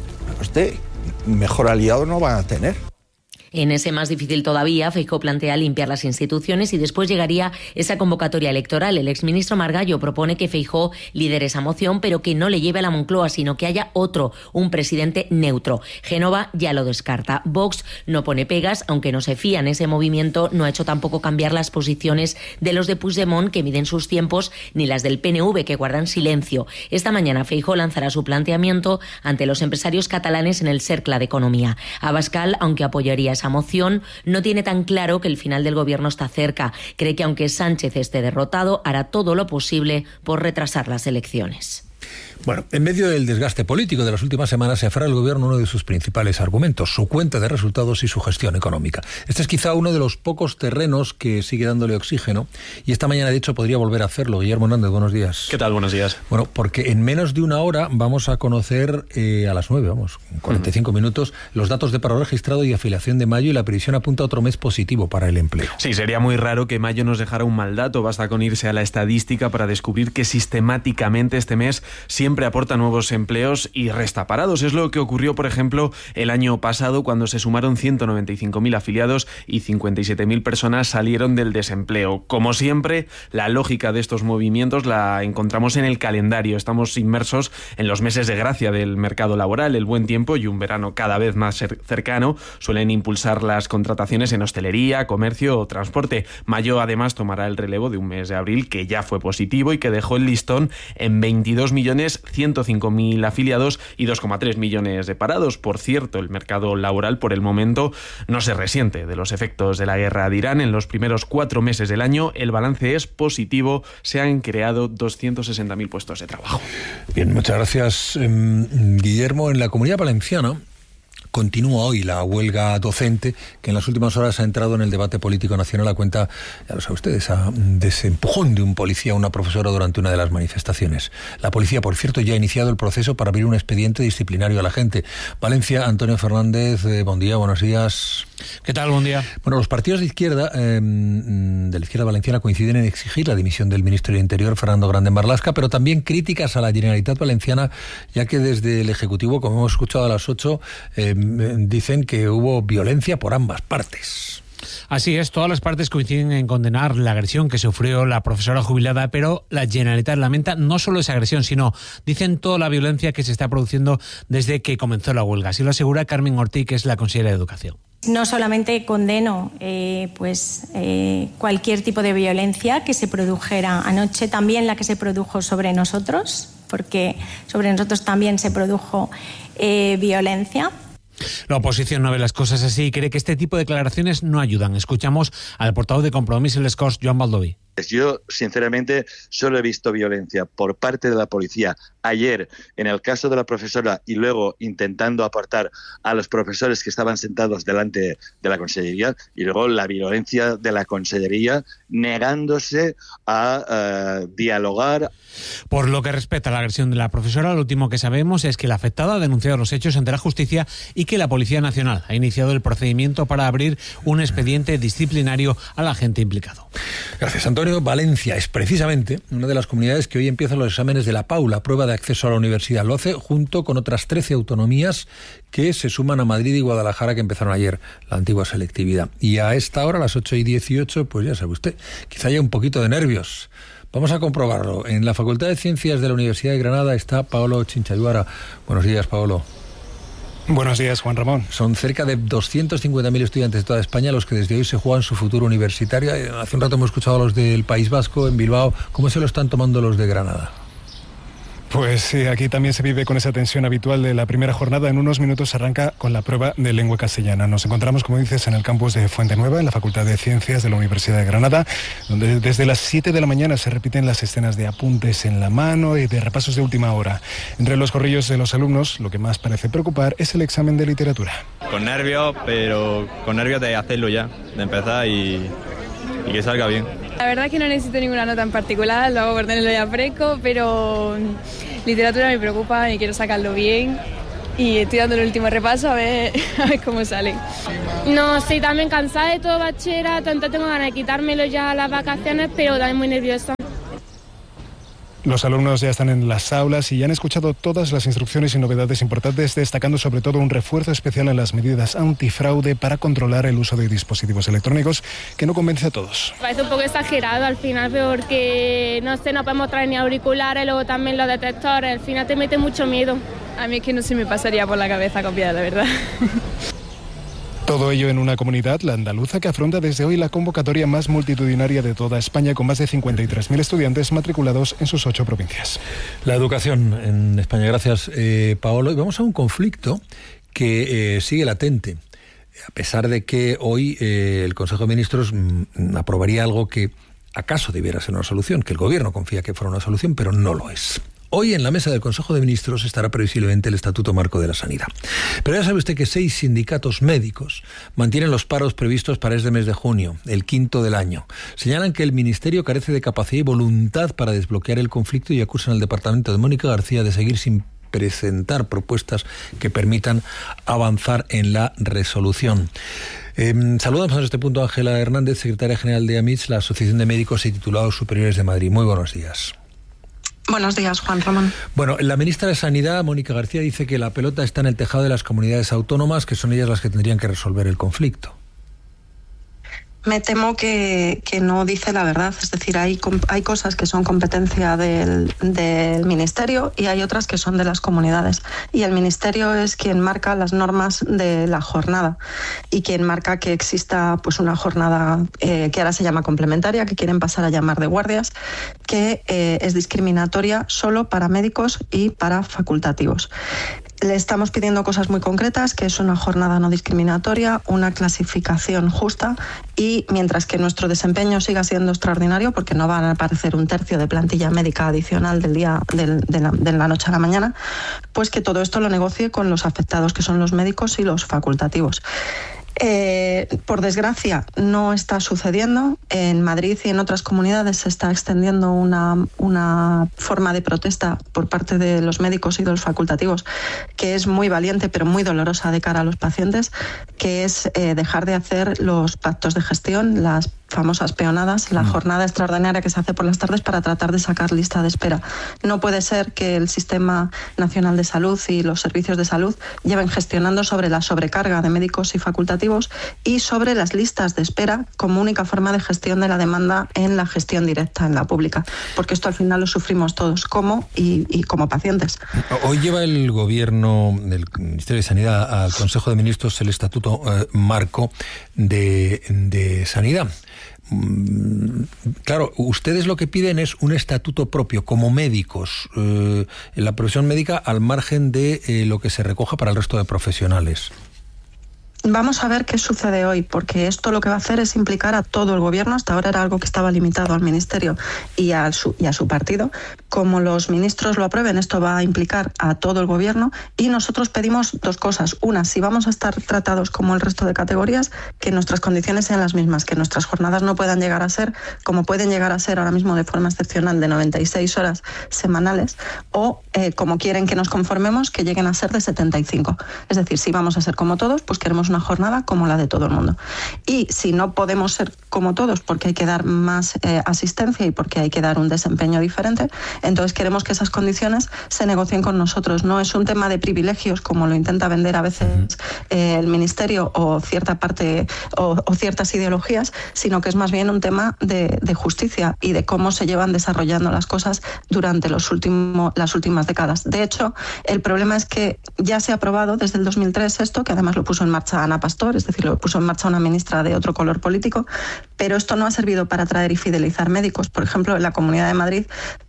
S18: mejor aliado no van a tener.
S2: En ese más difícil todavía, Feijóo plantea limpiar las instituciones y después llegaría esa convocatoria electoral. El exministro Margallo propone que Feijóo lidere esa moción, pero que no le lleve a la Moncloa, sino que haya otro, un presidente neutro. Génova ya lo descarta. Vox no pone pegas, aunque no se fían. Ese movimiento no ha hecho tampoco cambiar las posiciones de los de Puigdemont, que miden sus tiempos, ni las del PNV, que guardan silencio. Esta mañana Feijóo lanzará su planteamiento ante los empresarios catalanes en el Cercle d'Economia. Abascal, aunque apoyaría esa moción, no tiene tan claro que el final del gobierno está cerca. Cree que aunque Sánchez esté derrotado, hará todo lo posible por retrasar las elecciones.
S16: Bueno, en medio del desgaste político de las últimas semanas se aferra el gobierno uno de sus principales argumentos, su cuenta de resultados y su gestión económica. Este es quizá uno de los pocos terrenos que sigue dándole oxígeno y esta mañana de hecho podría volver a hacerlo. Guillermo Hernández, buenos días.
S9: ¿Qué tal? Buenos días.
S16: Bueno, porque en menos de una hora vamos a conocer a las 9, 45 minutos, los datos de paro registrado y afiliación de mayo y la previsión apunta a otro mes positivo para el empleo.
S9: Sí, sería muy raro que mayo nos dejara un mal dato. Basta con irse a la estadística para descubrir que sistemáticamente este mes siempre aporta nuevos empleos y resta parados. Es lo que ocurrió, por ejemplo, el año pasado cuando se sumaron 195.000 afiliados y 57.000 personas salieron del desempleo. Como siempre, la lógica de estos movimientos la encontramos en el calendario. Estamos inmersos en los meses de gracia del mercado laboral. El buen tiempo y un verano cada vez más cercano suelen impulsar las contrataciones en hostelería, comercio o transporte. Mayo, además, tomará el relevo de un mes de abril que ya fue positivo y que dejó el listón en 22.105.000 afiliados y 2,3 millones de parados. Por cierto, el mercado laboral por el momento no se resiente de los efectos de la guerra de Irán. En los primeros 4 meses del año el balance es positivo. Se han creado 260.000 puestos de trabajo.
S16: Bien, muchas gracias, Guillermo. En la Comunidad Valenciana continúa hoy la huelga docente que en las últimas horas ha entrado en el debate político nacional a cuenta, ya lo sabe usted, de ese empujón de un policía a una profesora durante una de las manifestaciones. La policía, por cierto, ya ha iniciado el proceso para abrir un expediente disciplinario a la gente. Valencia, Antonio Fernández, buen día, buenos días.
S11: ¿Qué tal? Buen día.
S16: Bueno, los partidos de izquierda, de la izquierda valenciana, coinciden en exigir la dimisión del ministro del Interior, Fernando Grande Marlaska, pero también críticas a la Generalitat Valenciana, ya que desde el Ejecutivo, como hemos escuchado a las 8, dicen que hubo violencia por ambas partes.
S11: Así es, todas las partes coinciden en condenar la agresión que sufrió la profesora jubilada, pero la Generalitat lamenta no solo esa agresión, sino, dicen, toda la violencia que se está produciendo desde que comenzó la huelga. Así lo asegura Carmen Ortiz, que es la consellera de Educación.
S1: No solamente condeno cualquier tipo de violencia que se produjera anoche, también la que se produjo sobre nosotros, porque sobre nosotros también se produjo violencia.
S11: La oposición no ve las cosas así y cree que este tipo de declaraciones no ayudan. Escuchamos al portavoz de Compromís en les Corts, Joan Baldoví.
S12: Yo, sinceramente, solo he visto violencia por parte de la policía ayer en el caso de la profesora y luego intentando apartar a los profesores que estaban sentados delante de la consellería, y luego la violencia de la consellería negándose a dialogar.
S11: Por lo que respecta a la agresión de la profesora, lo último que sabemos es que la afectada ha denunciado los hechos ante la justicia y que la Policía Nacional ha iniciado el procedimiento para abrir un expediente disciplinario al agente implicado.
S16: Gracias, Antonio. Valencia es precisamente una de las comunidades que hoy empiezan los exámenes de la PAU, la prueba de acceso a la universidad. Lo hace junto con otras 13 autonomías que se suman a Madrid y Guadalajara, que empezaron ayer la antigua selectividad. Y a esta hora, a las 8:18, pues ya sabe usted, quizá haya un poquito de nervios. Vamos a comprobarlo. En la Facultad de Ciencias de la Universidad de Granada está Paolo Chinchayuara. Buenos días, Paolo.
S11: Buenos días, Juan Ramón.
S16: Son cerca de 250.000 estudiantes de toda España los que desde hoy se juegan su futuro universitario. Hace un rato hemos escuchado a los del País Vasco, en Bilbao. ¿Cómo se lo están tomando los de Granada?
S4: Pues sí, aquí también se vive con esa tensión habitual de la primera jornada. En unos minutos arranca con la prueba de lengua castellana. Nos encontramos, como dices, en el campus de Fuente Nueva, en la Facultad de Ciencias de la Universidad de Granada, donde desde las 7 de la mañana se repiten las escenas de apuntes en la mano y de repasos de última hora. Entre los corrillos de los alumnos, lo que más parece preocupar es el examen de literatura.
S13: Con nervios, pero con nervios de hacerlo ya, de empezar y que salga bien.
S14: La verdad es que no necesito ninguna nota en particular, lo hago por tenerlo ya fresco, pero literatura me preocupa y quiero sacarlo bien y estoy dando el último repaso a ver cómo sale.
S15: No, estoy también cansada de todo bachillerato, entonces tengo ganas de quitármelo ya a las vacaciones, pero también muy nerviosa.
S4: Los alumnos ya están en las aulas y ya han escuchado todas las instrucciones y novedades importantes, destacando sobre todo un refuerzo especial en las medidas antifraude para controlar el uso de dispositivos electrónicos, que no convence a todos.
S15: Parece un poco exagerado al final, porque no podemos traer ni auriculares, luego también los detectores, al final te mete mucho miedo.
S14: A mí es que no se me pasaría por la cabeza copiar, la verdad.
S4: Todo ello en una comunidad, la andaluza, que afronta desde hoy la convocatoria más multitudinaria de toda España, con más de 53.000 estudiantes matriculados en sus 8 provincias.
S16: La educación en España. Gracias, Paolo. Y vamos a un conflicto que sigue latente, a pesar de que hoy el Consejo de Ministros aprobaría algo que acaso debiera ser una solución, que el Gobierno confía que fuera una solución, pero no lo es. Hoy en la mesa del Consejo de Ministros estará previsiblemente el Estatuto Marco de la Sanidad. Pero ya sabe usted que 6 sindicatos médicos mantienen los paros previstos para este mes de junio, el 5º del año. Señalan que el Ministerio carece de capacidad y voluntad para desbloquear el conflicto y acusan al departamento de Mónica García de seguir sin presentar propuestas que permitan avanzar en la resolución. Saludamos a este punto a Ángela Hernández, secretaria general de AMITS, la Asociación de Médicos y Titulados Superiores de Madrid. Muy buenos días.
S20: Buenos días, Juan Ramón.
S16: Bueno, la ministra de Sanidad, Mónica García, dice que la pelota está en el tejado de las comunidades autónomas, que son ellas las que tendrían que resolver el conflicto.
S20: Me temo que no dice la verdad. Es decir, hay cosas que son competencia del Ministerio y hay otras que son de las comunidades. Y el Ministerio es quien marca las normas de la jornada y quien marca que exista pues una jornada que ahora se llama complementaria, que quieren pasar a llamar de guardias, que es discriminatoria solo para médicos y para facultativos. Le estamos pidiendo cosas muy concretas, que es una jornada no discriminatoria, una clasificación justa y mientras que nuestro desempeño siga siendo extraordinario, porque no van a aparecer un tercio de plantilla médica adicional de la noche a la mañana, pues que todo esto lo negocie con los afectados, que son los médicos y los facultativos. Por desgracia no está sucediendo. En Madrid y en otras comunidades se está extendiendo una forma de protesta por parte de los médicos y de los facultativos que es muy valiente pero muy dolorosa de cara a los pacientes, que es dejar de hacer los pactos de gestión, las famosas peonadas, la jornada extraordinaria que se hace por las tardes para tratar de sacar lista de espera. No puede ser que el Sistema Nacional de Salud y los servicios de salud lleven gestionando sobre la sobrecarga de médicos y facultativos y sobre las listas de espera como única forma de gestión de la demanda en la gestión directa, en la pública, porque esto al final lo sufrimos todos como pacientes.
S16: Hoy lleva el Gobierno, el Ministerio de Sanidad, al Consejo de Ministros el Estatuto Marco de Sanidad. Claro, ustedes lo que piden es un estatuto propio como médicos, en la profesión médica, al margen de lo que se recoja para el resto de profesionales.
S20: Vamos a ver qué sucede hoy, porque esto lo que va a hacer es implicar a todo el Gobierno. Hasta ahora era algo que estaba limitado al Ministerio y a su partido. Como los ministros lo aprueben, esto va a implicar a todo el Gobierno y nosotros pedimos 2 cosas. Una, si vamos a estar tratados como el resto de categorías, que nuestras condiciones sean las mismas, que nuestras jornadas no puedan llegar a ser, como pueden llegar a ser ahora mismo de forma excepcional, de 96 horas semanales, o como quieren que nos conformemos, que lleguen a ser de 75. Es decir, si vamos a ser como todos, pues queremos una jornada como la de todo el mundo. Y si no podemos ser como todos porque hay que dar más asistencia y porque hay que dar un desempeño diferente, entonces queremos que esas condiciones se negocien con nosotros. No es un tema de privilegios como lo intenta vender a veces el Ministerio o cierta parte o ciertas ideologías, sino que es más bien un tema de justicia y de cómo se llevan desarrollando las cosas durante las últimas décadas. De hecho, el problema es que ya se ha aprobado desde el 2003 esto, que además lo puso en marcha Ana Pastor, es decir, lo puso en marcha una ministra de otro color político, pero esto no ha servido para atraer y fidelizar médicos. Por ejemplo, en la Comunidad de Madrid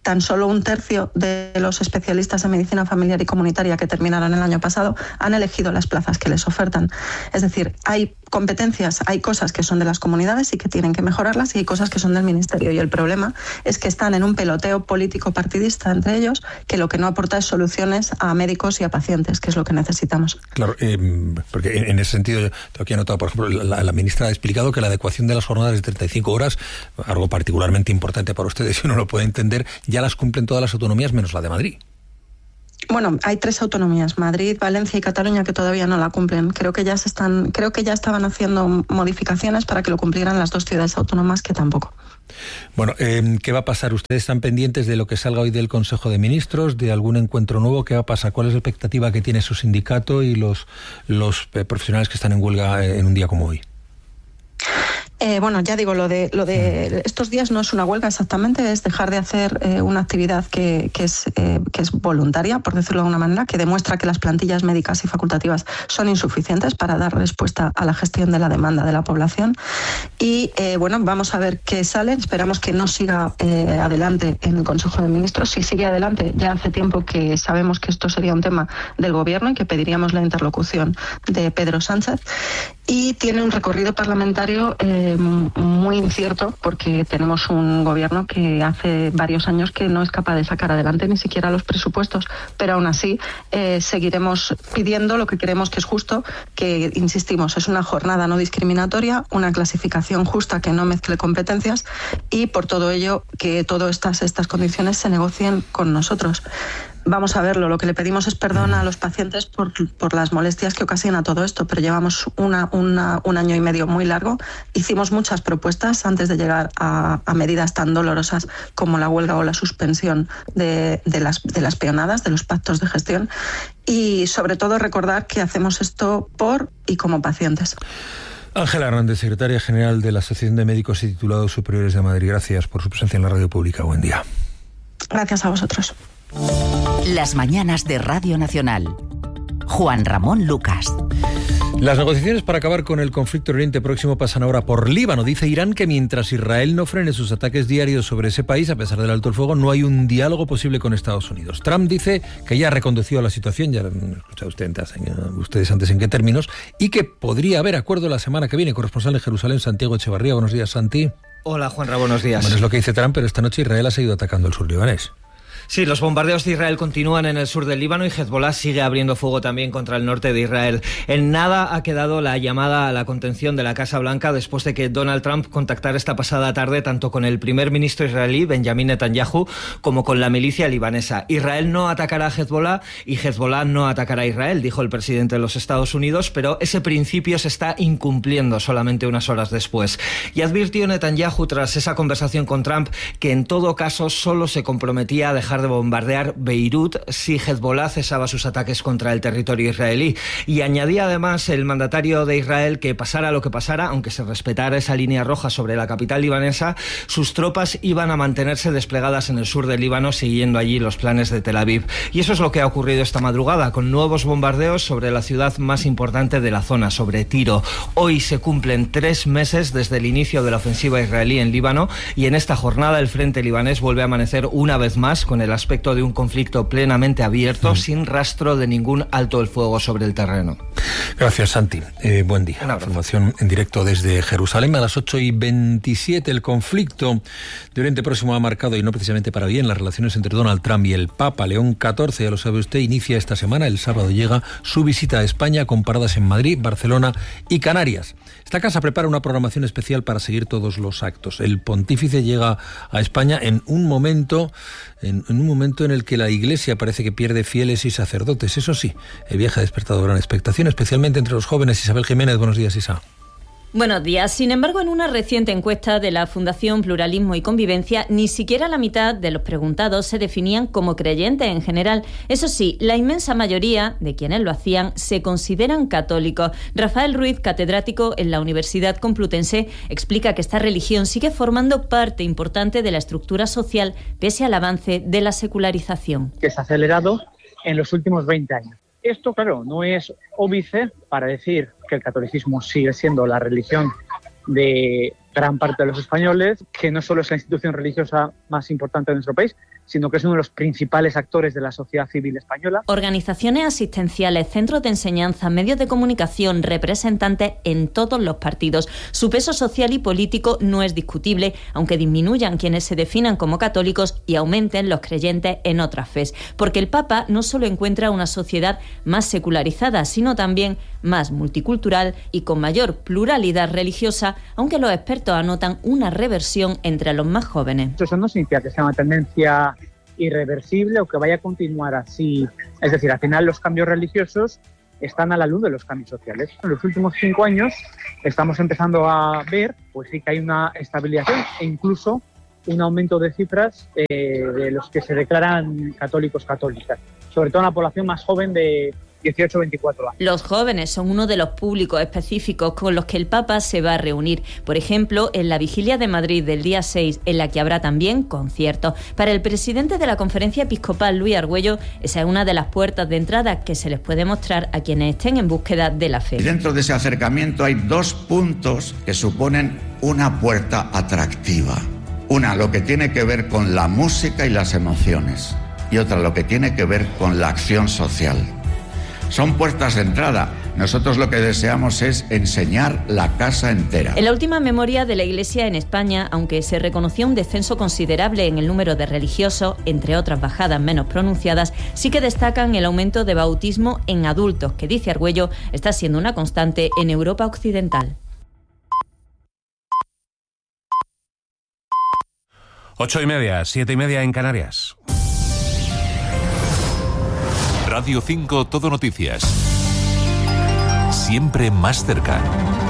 S20: tan solo 1/3 de los especialistas en medicina familiar y comunitaria que terminaron el año pasado han elegido las plazas que les ofertan. Es decir, hay competencias, hay cosas que son de las comunidades y que tienen que mejorarlas, y hay cosas que son del Ministerio. Y el problema es que están en un peloteo político partidista entre ellos, que lo que no aporta es soluciones a médicos y a pacientes, que es lo que necesitamos.
S16: Claro, porque en ese sentido yo tengo aquí anotado, por ejemplo, la ministra ha explicado que la adecuación de las jornadas de 35 horas, algo particularmente importante para ustedes, si uno lo puede entender, ya las cumplen todas las autonomías menos la de Madrid.
S20: Bueno, hay 3 autonomías, Madrid, Valencia y Cataluña, que todavía no la cumplen. Creo que ya estaban haciendo modificaciones para que lo cumplieran las 2 ciudades autónomas, que tampoco.
S16: Bueno, ¿qué va a pasar? ¿Ustedes están pendientes de lo que salga hoy del Consejo de Ministros, de algún encuentro nuevo? ¿Qué va a pasar? ¿Cuál es la expectativa que tiene su sindicato y los profesionales que están en huelga en un día como hoy?
S20: Bueno, ya digo, lo de estos días no es una huelga exactamente, es dejar de hacer una actividad que es voluntaria, por decirlo de alguna manera, que demuestra que las plantillas médicas y facultativas son insuficientes para dar respuesta a la gestión de la demanda de la población. Y bueno, vamos a ver qué sale. Esperamos que no siga adelante en el Consejo de Ministros. Si sigue adelante, ya hace tiempo que sabemos que esto sería un tema del Gobierno y que pediríamos la interlocución de Pedro Sánchez. Y tiene un recorrido parlamentario muy incierto, porque tenemos un gobierno que hace varios años que no es capaz de sacar adelante ni siquiera los presupuestos, pero aún así seguiremos pidiendo lo que creemos que es justo, que, insistimos, es una jornada no discriminatoria, una clasificación justa que no mezcle competencias, y por todo ello que todas estas condiciones se negocien con nosotros. Vamos a verlo, lo que le pedimos es perdón a los pacientes por las molestias que ocasiona todo esto, pero llevamos un año y medio muy largo. Hicimos muchas propuestas antes de llegar a medidas tan dolorosas como la huelga o la suspensión de las peonadas, de los pactos de gestión, y sobre todo recordar que hacemos esto por y como pacientes.
S16: Ángela Hernández, secretaria general de la Asociación de Médicos y Titulados Superiores de Madrid, gracias por su presencia en la radio pública. Buen día.
S20: Gracias a vosotros.
S17: Las mañanas de Radio Nacional. Juan Ramón Lucas.
S16: Las negociaciones para acabar con el conflicto en Oriente Próximo pasan ahora por Líbano. Dice Irán que mientras Israel no frene sus ataques diarios sobre ese país, a pesar del alto el fuego, no hay un diálogo posible con Estados Unidos. Trump dice que ya ha reconducido la situación, ya lo han escuchado ustedes antes en qué términos, y que podría haber acuerdo la semana que viene. Corresponsal en Jerusalén, Santiago Echevarría. Buenos días, Santi.
S19: Hola, Juanra, buenos días.
S16: Bueno, es lo que dice Trump, pero esta noche Israel ha seguido atacando el sur libanés.
S19: Sí, los bombardeos de Israel continúan en el sur del Líbano y Hezbollah sigue abriendo fuego también contra el norte de Israel. En nada ha quedado la llamada a la contención de la Casa Blanca después de que Donald Trump contactara esta pasada tarde tanto con el primer ministro israelí, Benjamin Netanyahu, como con la milicia libanesa. Israel no atacará a Hezbollah y Hezbollah no atacará a Israel, dijo el presidente de los Estados Unidos, pero ese principio se está incumpliendo solamente unas horas después. Y advirtió Netanyahu tras esa conversación con Trump que en todo caso solo se comprometía a dejar de bombardear Beirut si Hezbollah cesaba sus ataques contra el territorio israelí. Y añadía además el mandatario de Israel que pasara lo que pasara, aunque se respetara esa línea roja sobre la capital libanesa, sus tropas iban a mantenerse desplegadas en el sur del Líbano siguiendo allí los planes de Tel Aviv. Y eso es lo que ha ocurrido esta madrugada, con nuevos bombardeos sobre la ciudad más importante de la zona, sobre Tiro. Hoy se cumplen 3 meses desde el inicio de la ofensiva israelí en Líbano y en esta jornada el frente libanés vuelve a amanecer una vez más con el aspecto de un conflicto plenamente abierto, sin rastro de ningún alto el fuego sobre el terreno.
S16: Gracias, Santi. Buen día. Información en directo desde Jerusalén a las 8:27. El conflicto de Oriente Próximo ha marcado, y no precisamente para bien, las relaciones entre Donald Trump y el Papa. León XIV, ya lo sabe usted, inicia esta semana. El sábado llega su visita a España con paradas en Madrid, Barcelona y Canarias. Esta casa prepara una programación especial para seguir todos los actos. El pontífice llega a España en un momento en el que la Iglesia parece que pierde fieles y sacerdotes. Eso sí, el viaje ha despertado gran expectación, especialmente entre los jóvenes. Isabel Jiménez, buenos días, Isa.
S21: Buenos días. Sin embargo, en una reciente encuesta de la Fundación Pluralismo y Convivencia, ni siquiera la mitad de los preguntados se definían como creyentes en general. Eso sí, la inmensa mayoría de quienes lo hacían se consideran católicos. Rafael Ruiz, catedrático en la Universidad Complutense, explica que esta religión sigue formando parte importante de la estructura social pese al avance de la secularización.
S22: Que se ha acelerado en los últimos 20 años. Esto, claro, no es óbice para decir que el catolicismo sigue siendo la religión de gran parte de los españoles, que no solo es la institución religiosa más importante de nuestro país, sino que es uno de los principales actores de la sociedad civil española.
S21: Organizaciones asistenciales, centros de enseñanza, medios de comunicación, representantes en todos los partidos. Su peso social y político no es discutible, aunque disminuyan quienes se definan como católicos y aumenten los creyentes en otras fes. Porque el Papa no solo encuentra una sociedad más secularizada, sino también más multicultural y con mayor pluralidad religiosa, aunque los expertos anotan una reversión entre los más jóvenes.
S22: Eso no significa que sea una tendencia irreversible o que vaya a continuar así. Es decir, al final los cambios religiosos están a la luz de los cambios sociales. En los últimos 5 años estamos empezando a ver, pues sí, que hay una estabilización e incluso un aumento de cifras de los que se declaran católicas, sobre todo en la población más joven de 18-24 años.
S21: Los jóvenes son uno de los públicos específicos con los que el Papa se va a reunir. Por ejemplo, en la Vigilia de Madrid del día 6, en la que habrá también conciertos. Para el presidente de la Conferencia Episcopal, Luis Argüello, esa es una de las puertas de entrada que se les puede mostrar a quienes estén en búsqueda de la fe.
S5: Dentro de ese acercamiento hay 2 puntos que suponen una puerta atractiva. Una, lo que tiene que ver con la música y las emociones. Y otra, lo que tiene que ver con la acción social. Son puertas de entrada. Nosotros lo que deseamos es enseñar la casa entera.
S21: En la última memoria de la Iglesia en España, aunque se reconoció un descenso considerable en el número de religiosos, entre otras bajadas menos pronunciadas, sí que destacan el aumento de bautismo en adultos, que, dice Argüello, está siendo una constante en Europa occidental.
S6: 8:30, 7:30 en Canarias.
S10: Radio 5 Todo Noticias. Siempre más cerca.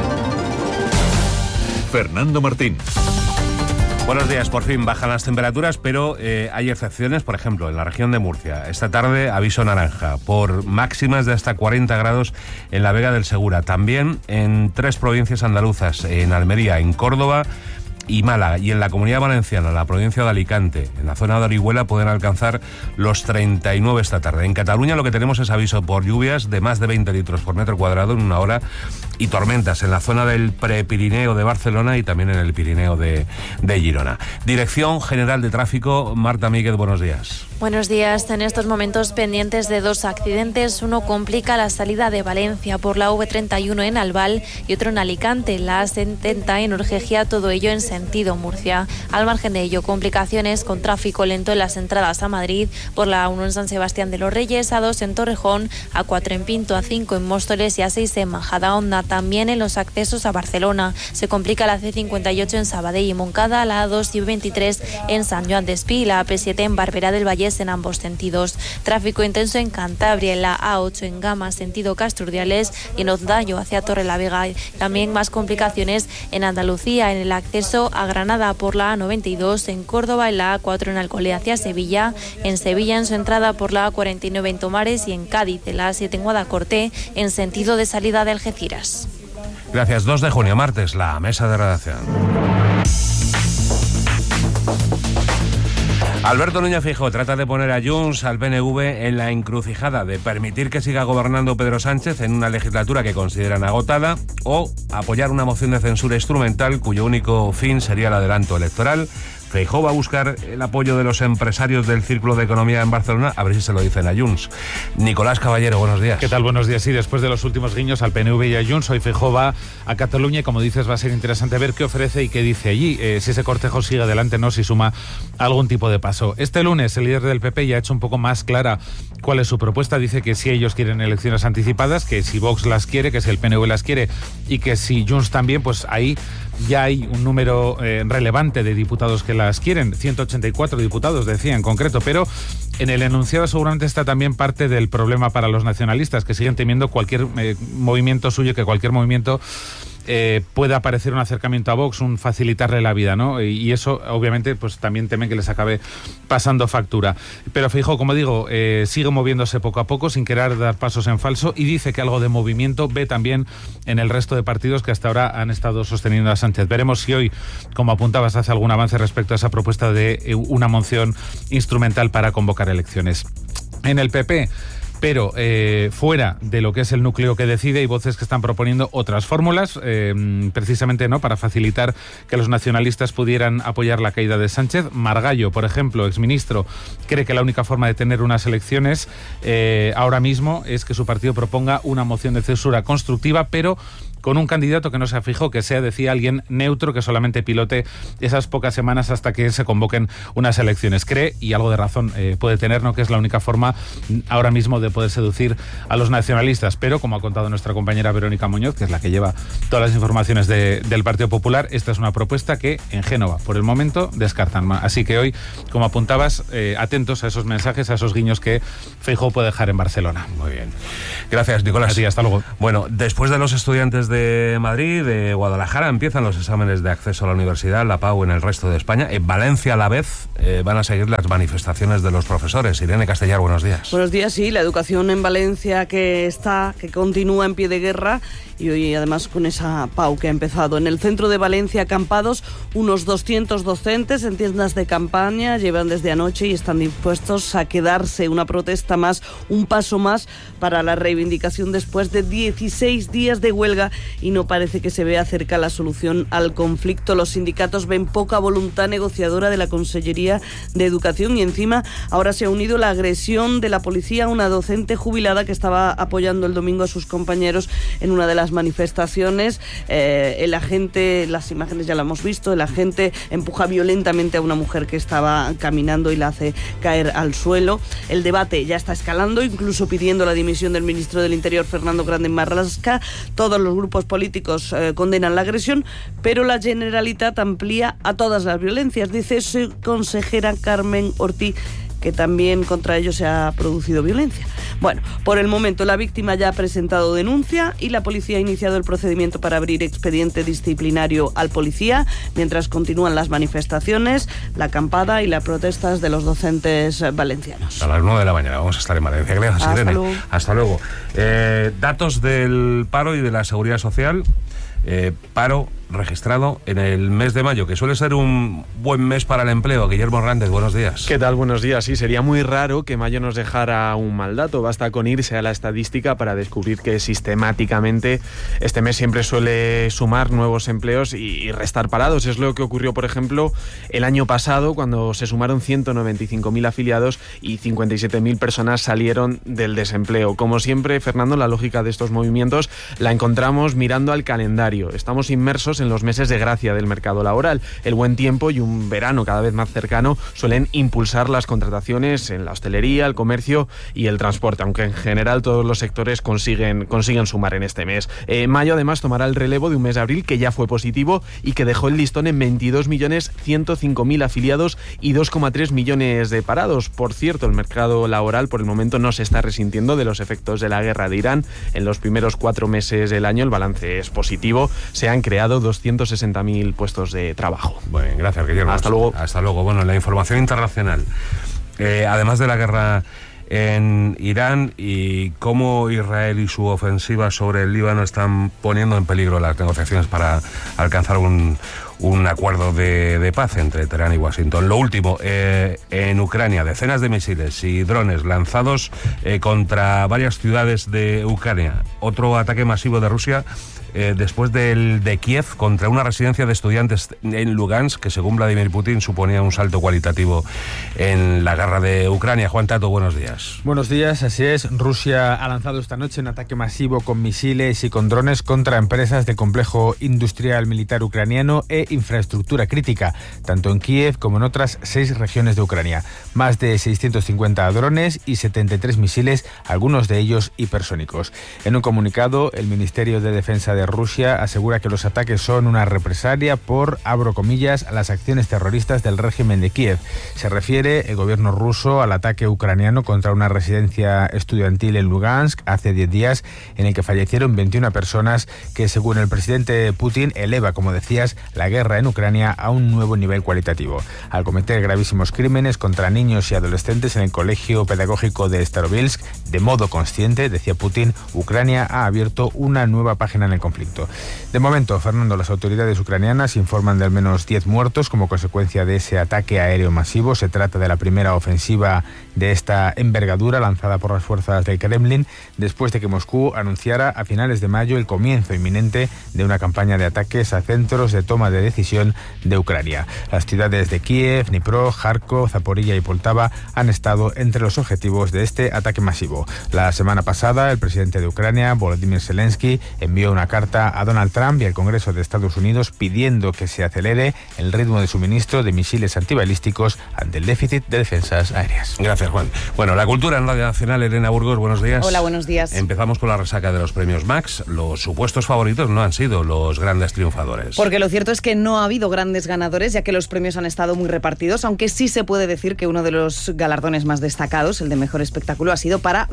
S10: Fernando Martín.
S6: Buenos días, por fin bajan las temperaturas, pero hay excepciones, por ejemplo, en la región de Murcia. Esta tarde aviso naranja por máximas de hasta 40 grados en la Vega del Segura. También en 3 provincias andaluzas, en Almería, en Córdoba y Málaga, y en la Comunidad Valenciana, la provincia de Alicante, en la zona de Orihuela, pueden alcanzar los 39 esta tarde. En Cataluña lo que tenemos es aviso por lluvias de más de 20 litros por metro cuadrado en una hora y tormentas en la zona del Prepirineo de Barcelona y también en el Pirineo de Girona. Dirección General de Tráfico, Marta Míguez, buenos días.
S23: Buenos días. En estos momentos pendientes de 2 accidentes. Uno complica la salida de Valencia por la V31 en Albal y otro en Alicante, la A70 en Urgegia, todo ello en sentido Murcia. Al margen de ello, complicaciones con tráfico lento en las entradas a Madrid por la A1 en San Sebastián de los Reyes, A2 en Torrejón, A4 en Pinto, A5 en Móstoles y A6 en Majadahonda. También en los accesos a Barcelona se complica la C58 en Sabadell y Moncada, la A2 y B23 en San Joan d'Espí y la AP7 en Barberá del Vallés en ambos sentidos. Tráfico intenso en Cantabria, en la A8 en Gama, sentido Casturdiales, y en Ondayo hacia Torrelavega. También más complicaciones en Andalucía, en el acceso a Granada por la A92, en Córdoba, en la A4 en Alcolea hacia Sevilla, en Sevilla en su entrada por la A49 en Tomares y en Cádiz, en la A7 en Guadacorte, en sentido de salida de Algeciras.
S6: Gracias. 2 de junio, martes, la mesa de redacción. Alberto Núñez Feijóo trata de poner a Junts, al PNV, en la encrucijada de permitir que siga gobernando Pedro Sánchez en una legislatura que consideran agotada o apoyar una moción de censura instrumental cuyo único fin sería el adelanto electoral. Feijóo va a buscar el apoyo de los empresarios del Círculo de Economía en Barcelona, a ver si se lo dicen a Junts. Nicolás Caballero, buenos días.
S24: ¿Qué tal? Buenos días. Sí, después de los últimos guiños al PNV y a Junts, hoy Feijóo va a Cataluña y, como dices, va a ser interesante ver qué ofrece y qué dice allí, si ese cortejo sigue adelante, no, si suma algún tipo de paso. Este lunes el líder del PP ya ha hecho un poco más clara cuál es su propuesta. Dice que si ellos quieren elecciones anticipadas, que si Vox las quiere, que si el PNV las quiere y que si Junts también, pues ahí ya hay un número relevante de diputados que las quieren, 184 diputados, decía en concreto, pero en el enunciado seguramente está también parte del problema para los nacionalistas, que siguen temiendo cualquier movimiento suyo, que cualquier movimiento pueda parecer un acercamiento a Vox, un facilitarle la vida, ¿no? Y eso, obviamente, pues también temen que les acabe pasando factura. Pero Feijóo, como digo, sigue moviéndose poco a poco, sin querer dar pasos en falso, y dice que algo de movimiento ve también en el resto de partidos que hasta ahora han estado sosteniendo a Sánchez. Veremos si hoy, como apuntabas, hace algún avance respecto a esa propuesta de una moción instrumental para convocar elecciones. En el PP, pero fuera de lo que es el núcleo que decide, hay voces que están proponiendo otras fórmulas, precisamente no para facilitar que los nacionalistas pudieran apoyar la caída de Sánchez. Margallo, por ejemplo, exministro, cree que la única forma de tener unas elecciones ahora mismo es que su partido proponga una moción de censura constructiva, pero con un candidato que no se fijó, que sea, decía, alguien neutro, que solamente pilote esas pocas semanas hasta que se convoquen unas elecciones. Cree, y algo de razón puede tener, ¿no?, que es la única forma ahora mismo de poder seducir a los nacionalistas. Pero, como ha contado nuestra compañera Verónica Muñoz, que es la que lleva todas las informaciones del Partido Popular, esta es una propuesta que en Génova, por el momento, descartan. Así que hoy, como apuntabas, atentos a esos mensajes, a esos guiños que Feijóo puede dejar en Barcelona.
S6: Muy bien. Gracias, Nicolás.
S24: Sí, hasta luego.
S6: Bueno, después de los estudiantes de Madrid, de Guadalajara, empiezan los exámenes de acceso a la universidad, la PAU en el resto de España. En Valencia, a la vez, van a seguir las manifestaciones de los profesores. Irene Castellar, buenos días.
S3: Buenos días, sí, la educación en Valencia que continúa en pie de guerra, y hoy además con esa PAU que ha empezado. En el centro de Valencia, acampados unos 200 docentes en tiendas de campaña, llevan desde anoche y están dispuestos a quedarse. Una protesta más, un paso más para la reivindicación después de 16 días de huelga, y no parece que se vea cerca la solución al conflicto. Los sindicatos ven poca voluntad negociadora de la Consellería de Educación, y encima ahora se ha unido la agresión de la policía a una docente jubilada que estaba apoyando el domingo a sus compañeros en una de las manifestaciones. El agente, las imágenes ya la hemos visto, el agente empuja violentamente a una mujer que estaba caminando y la hace caer al suelo. El debate ya está escalando, incluso pidiendo la dimisión del ministro del Interior, Fernando Grande Marlaska. Todos los grupos políticos condenan la agresión, pero la Generalitat amplía a todas las violencias, dice su consejera Carmen Ortiz, que también contra ellos se ha producido violencia. Bueno, por el momento la víctima ya ha presentado denuncia y la policía ha iniciado el procedimiento para abrir expediente disciplinario al policía, mientras continúan las manifestaciones, la acampada y las protestas de los docentes valencianos.
S6: A las 9 de la mañana vamos a estar en Valencia. Gracias, Irene. Hasta luego. Datos del paro y de la seguridad social. Paro registrado en el mes de mayo, que suele ser un buen mes para el empleo. Guillermo Hernández, buenos días.
S9: ¿Qué tal? Buenos días. Sí, sería muy raro que mayo nos dejara un mal dato. Basta con irse a la estadística para descubrir que sistemáticamente este mes siempre suele sumar nuevos empleos y restar parados. Es lo que ocurrió, por ejemplo, el año pasado, cuando se sumaron 195.000 afiliados y 57.000 personas salieron del desempleo. Como siempre, Fernando, la lógica de estos movimientos la encontramos mirando al calendario. Estamos inmersos en los meses de gracia del mercado laboral. El buen tiempo y un verano cada vez más cercano suelen impulsar las contrataciones en la hostelería, el comercio y el transporte, aunque en general todos los sectores consiguen sumar en este mes. Mayo además tomará el relevo de un mes de abril que ya fue positivo y que dejó el listón en 22.105.000 afiliados y 2,3 millones de parados. Por cierto, el mercado laboral por el momento no se está resintiendo de los efectos de la guerra de Irán. En los primeros 4 meses del año el balance es positivo. Se han creado 260.000 puestos de trabajo.
S6: Bueno, gracias, Guillermo.
S9: Hasta luego.
S6: Hasta luego. Bueno, la información internacional. Además de la guerra en Irán y cómo Israel y su ofensiva sobre el Líbano están poniendo en peligro las negociaciones para alcanzar un acuerdo de paz entre Teherán y Washington. Lo último, en Ucrania, decenas de misiles y drones lanzados contra varias ciudades de Ucrania. Otro ataque masivo de Rusia después del de Kiev contra una residencia de estudiantes en Lugansk, que según Vladimir Putin suponía un salto cualitativo en la guerra de Ucrania. Juan Tato, buenos días.
S7: Buenos días, así es. Rusia ha lanzado esta noche un ataque masivo con misiles y con drones contra empresas del complejo industrial militar ucraniano e infraestructura crítica, tanto en Kiev como en otras 6 regiones de Ucrania. Más de 650 drones y 73 misiles, algunos de ellos hipersónicos. En un comunicado, el Ministerio de Defensa de Rusia asegura que los ataques son una represalia por, abro comillas, las acciones terroristas del régimen de Kiev. Se refiere el gobierno ruso al ataque ucraniano contra una residencia estudiantil en Lugansk hace 10 días, en el que fallecieron 21 personas, que según el presidente Putin eleva, como decías, la guerra guerra en Ucrania a un nuevo nivel cualitativo. Al cometer gravísimos crímenes contra niños y adolescentes en el colegio pedagógico de Starobilsk, de modo consciente, decía Putin, Ucrania ha abierto una nueva página en el conflicto. De momento, Fernando, las autoridades ucranianas informan de al menos 10 muertos como consecuencia de ese ataque aéreo masivo. Se trata de la primera ofensiva de esta envergadura lanzada por las fuerzas del Kremlin después de que Moscú anunciara a finales de mayo el comienzo inminente de una campaña de ataques a centros de toma de decisión de Ucrania. Las ciudades de Kiev, Dnipro, Kharkov, Zaporilla y Poltava han estado entre los objetivos de este ataque masivo. La semana pasada, el presidente de Ucrania, Volodymyr Zelensky, envió una carta a Donald Trump y al Congreso de Estados Unidos pidiendo que se acelere el ritmo de suministro de misiles antibalísticos ante el déficit de defensas aéreas.
S6: Gracias, Juan. Bueno, la cultura en Radio Nacional, Elena Burgos, buenos días.
S1: Hola, buenos días.
S6: Empezamos con la resaca de los premios Max. Los supuestos favoritos no han sido los grandes triunfadores.
S1: Porque lo cierto es que no ha habido grandes ganadores, ya que los premios han estado muy repartidos, aunque sí se puede decir que uno de los galardones más destacados, el de mejor espectáculo, ha sido para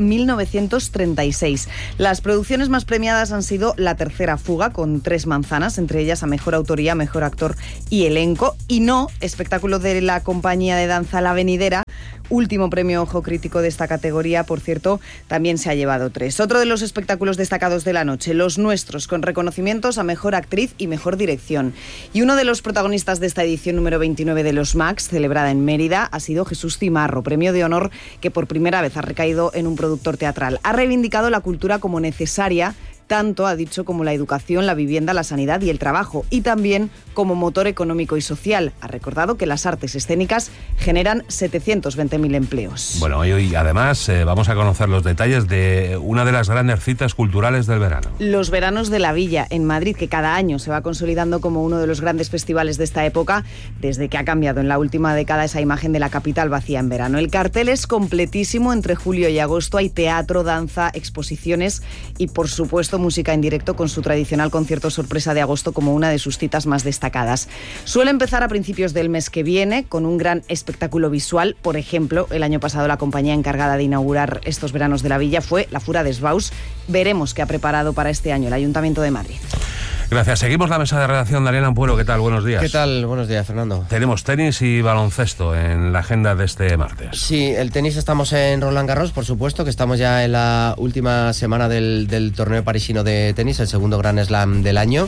S1: 1936. Las producciones más premiadas han sido La Tercera Fuga, con 3 manzanas, entre ellas a mejor autoría, mejor actor y elenco, y No, espectáculo de la compañía de danza La Venidera, último premio Ojo Crítico de esta categoría, por cierto, también se ha llevado 3. Otro de los espectáculos destacados de la noche, Los Nuestros, con reconocimientos a mejor actriz y mejor dirección. Y uno de los protagonistas de esta edición número 29 de los Max, celebrada en Mérida, ha sido Jesús Cimarro, premio de honor que por primera vez ha recaído en un productor teatral. Ha reivindicado la cultura como necesaria, tanto, ha dicho, como la educación, la vivienda, la sanidad y el trabajo, y también como motor económico y social. Ha recordado que las artes escénicas generan 720.000 empleos.
S6: Bueno, hoy además vamos a conocer los detalles de una de las grandes citas culturales del verano.
S1: Los Veranos de la Villa, en Madrid, que cada año se va consolidando como uno de los grandes festivales de esta época, desde que ha cambiado en la última década esa imagen de la capital vacía en verano. El cartel es completísimo. Entre julio y agosto hay teatro, danza, exposiciones y, por supuesto, música en directo, con su tradicional concierto sorpresa de agosto como una de sus citas más destacadas. Suele empezar a principios del mes que viene con un gran espectáculo visual. Por ejemplo, el año pasado la compañía encargada de inaugurar estos Veranos de la Villa fue La Fura d'Esbaus. Veremos qué ha preparado para este año el Ayuntamiento de Madrid.
S6: Gracias. Seguimos la mesa de redacción de Ariel Ampuero. ¿Qué tal? Buenos días.
S2: ¿Qué tal? Buenos días, Fernando.
S6: Tenemos tenis y baloncesto en la agenda de este martes.
S2: Sí, el tenis estamos en Roland Garros, por supuesto, que estamos ya en la última semana del torneo parisino de tenis, el segundo Grand Slam del año,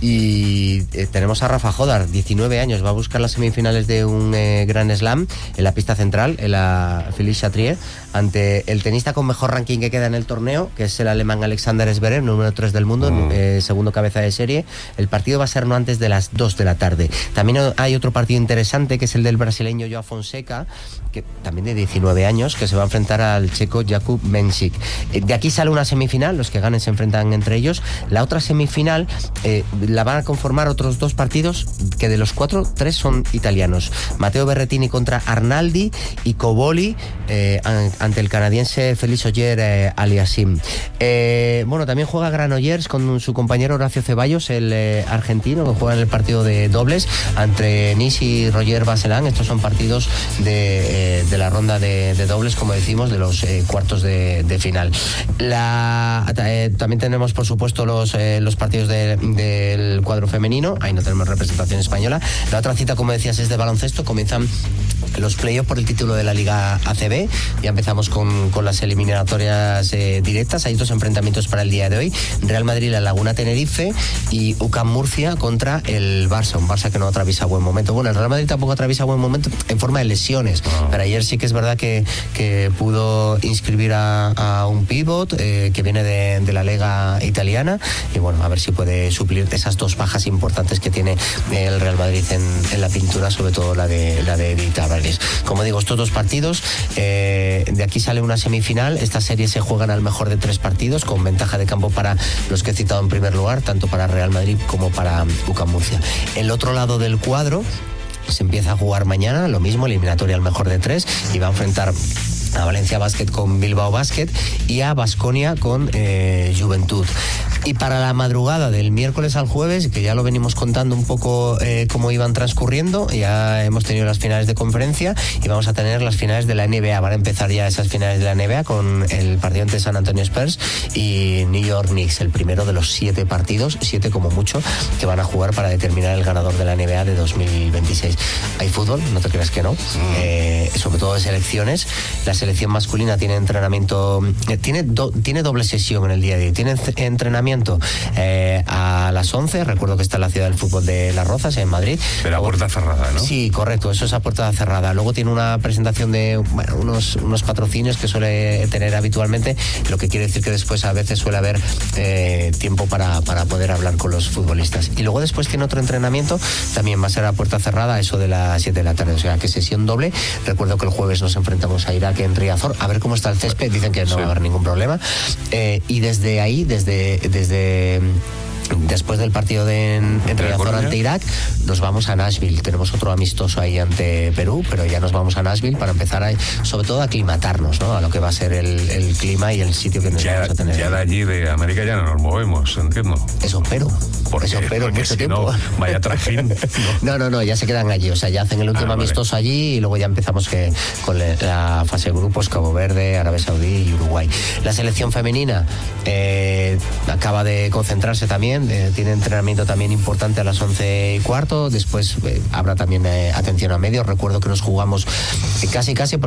S2: y tenemos a Rafa Jodar, 19 años, va a buscar las semifinales de un Grand Slam en la pista central, en la Félix Chatrier, ante el tenista con mejor ranking que queda en el torneo, que es el alemán Alexander Zverev, número 3 del mundo, segundo cabeza de serie. El partido va a ser no antes de las 2 de la tarde. También hay otro partido interesante, que es el del brasileño Joao Fonseca, que también de 19 años, que se va a enfrentar al checo Jakub Mensik. De aquí sale una semifinal, los que ganen se enfrentan entre ellos. La otra semifinal la van a conformar otros 2 partidos, que de los 4, 3 son italianos. Matteo Berrettini contra Arnaldi y Coboli ante el canadiense Félix Auger Aliassime. Bueno, también juega Granollers con su compañero Horacio Ceballos, el argentino, que juega en el partido de dobles entre Nis y Roger Vasselin. Estos son partidos de la ronda de dobles, como decimos, de los cuartos de final. También tenemos, por supuesto, los partidos del cuadro femenino. Ahí no tenemos representación española. La otra cita, como decías, es de baloncesto. Comienzan los playoffs por el título de la Liga ACB. Ya empezamos con las eliminatorias directas. Hay 2 enfrentamientos para el día de hoy: Real Madrid, La Laguna Tenerife, y UCAM Murcia contra el Barça, un Barça que no atraviesa buen momento. Bueno, el Real Madrid tampoco atraviesa buen momento en forma de lesiones, pero ayer sí que es verdad que pudo inscribir a un pívot que viene de la Liga italiana, y bueno, a ver si puede suplir esas 2 bajas importantes que tiene el Real Madrid en la pintura, sobre todo la de Edith Álvarez. Como digo, estos 2 partidos, de aquí sale una semifinal. Esta serie se juegan al mejor de 3 partidos, con ventaja de campo para los que he citado en primer lugar, tanto para Real Madrid como para UCAM Murcia. El otro lado del cuadro se empieza a jugar mañana, lo mismo, eliminatoria al mejor de 3, y va a enfrentar a Valencia Basket con Bilbao Basket y a Baskonia con Juventud. Y para la madrugada del miércoles al jueves, que ya lo venimos contando un poco cómo iban transcurriendo, ya hemos tenido las finales de conferencia y vamos a tener las finales de la NBA. Van a empezar ya esas finales de la NBA con el partido entre San Antonio Spurs y New York Knicks, el primero de los 7 partidos, 7 como mucho, que van a jugar para determinar el ganador de la NBA de 2026. Hay fútbol, no te creas que no, sobre todo de selecciones. La selección masculina tiene entrenamiento, tiene doble sesión en el día de hoy. Tiene entrenamiento a las 11, recuerdo que está en la ciudad del fútbol de Las Rozas, en Madrid.
S6: Pero a puerta cerrada, ¿no?
S2: Sí, correcto, eso es a puerta cerrada. Luego tiene una presentación de unos patrocinios que suele tener habitualmente, lo que quiere decir que después a veces suele haber tiempo para poder hablar con los futbolistas. Y luego después tiene otro entrenamiento, también va a ser a puerta cerrada, eso de las 7 de la tarde, o sea que sesión doble. Recuerdo que el jueves nos enfrentamos a Irak en Riazor, a ver cómo está el césped, dicen que no va a haber ningún problema. Y desde ahí, después del partido entre Riazor ante Irak, nos vamos a Nashville. Tenemos otro amistoso ahí ante Perú, pero ya nos vamos a Nashville para empezar sobre todo a aclimatarnos, ¿no? A lo que va a ser el clima y el sitio que nos vamos a tener.
S6: Ya de allí, de América, ya no nos movemos, entiendo.
S2: Eso espero.
S6: Porque
S2: mucho tiempo.
S6: No, vaya trajín.
S2: No, ya se quedan allí. O sea, ya hacen el último amistoso allí y luego ya empezamos con la fase de grupos, Cabo Verde, Arabia Saudí y Uruguay. La selección femenina acaba de concentrarse también. Tiene entrenamiento también importante a las 11:15. Después habrá también atención a medios. Recuerdo que nos jugamos casi porque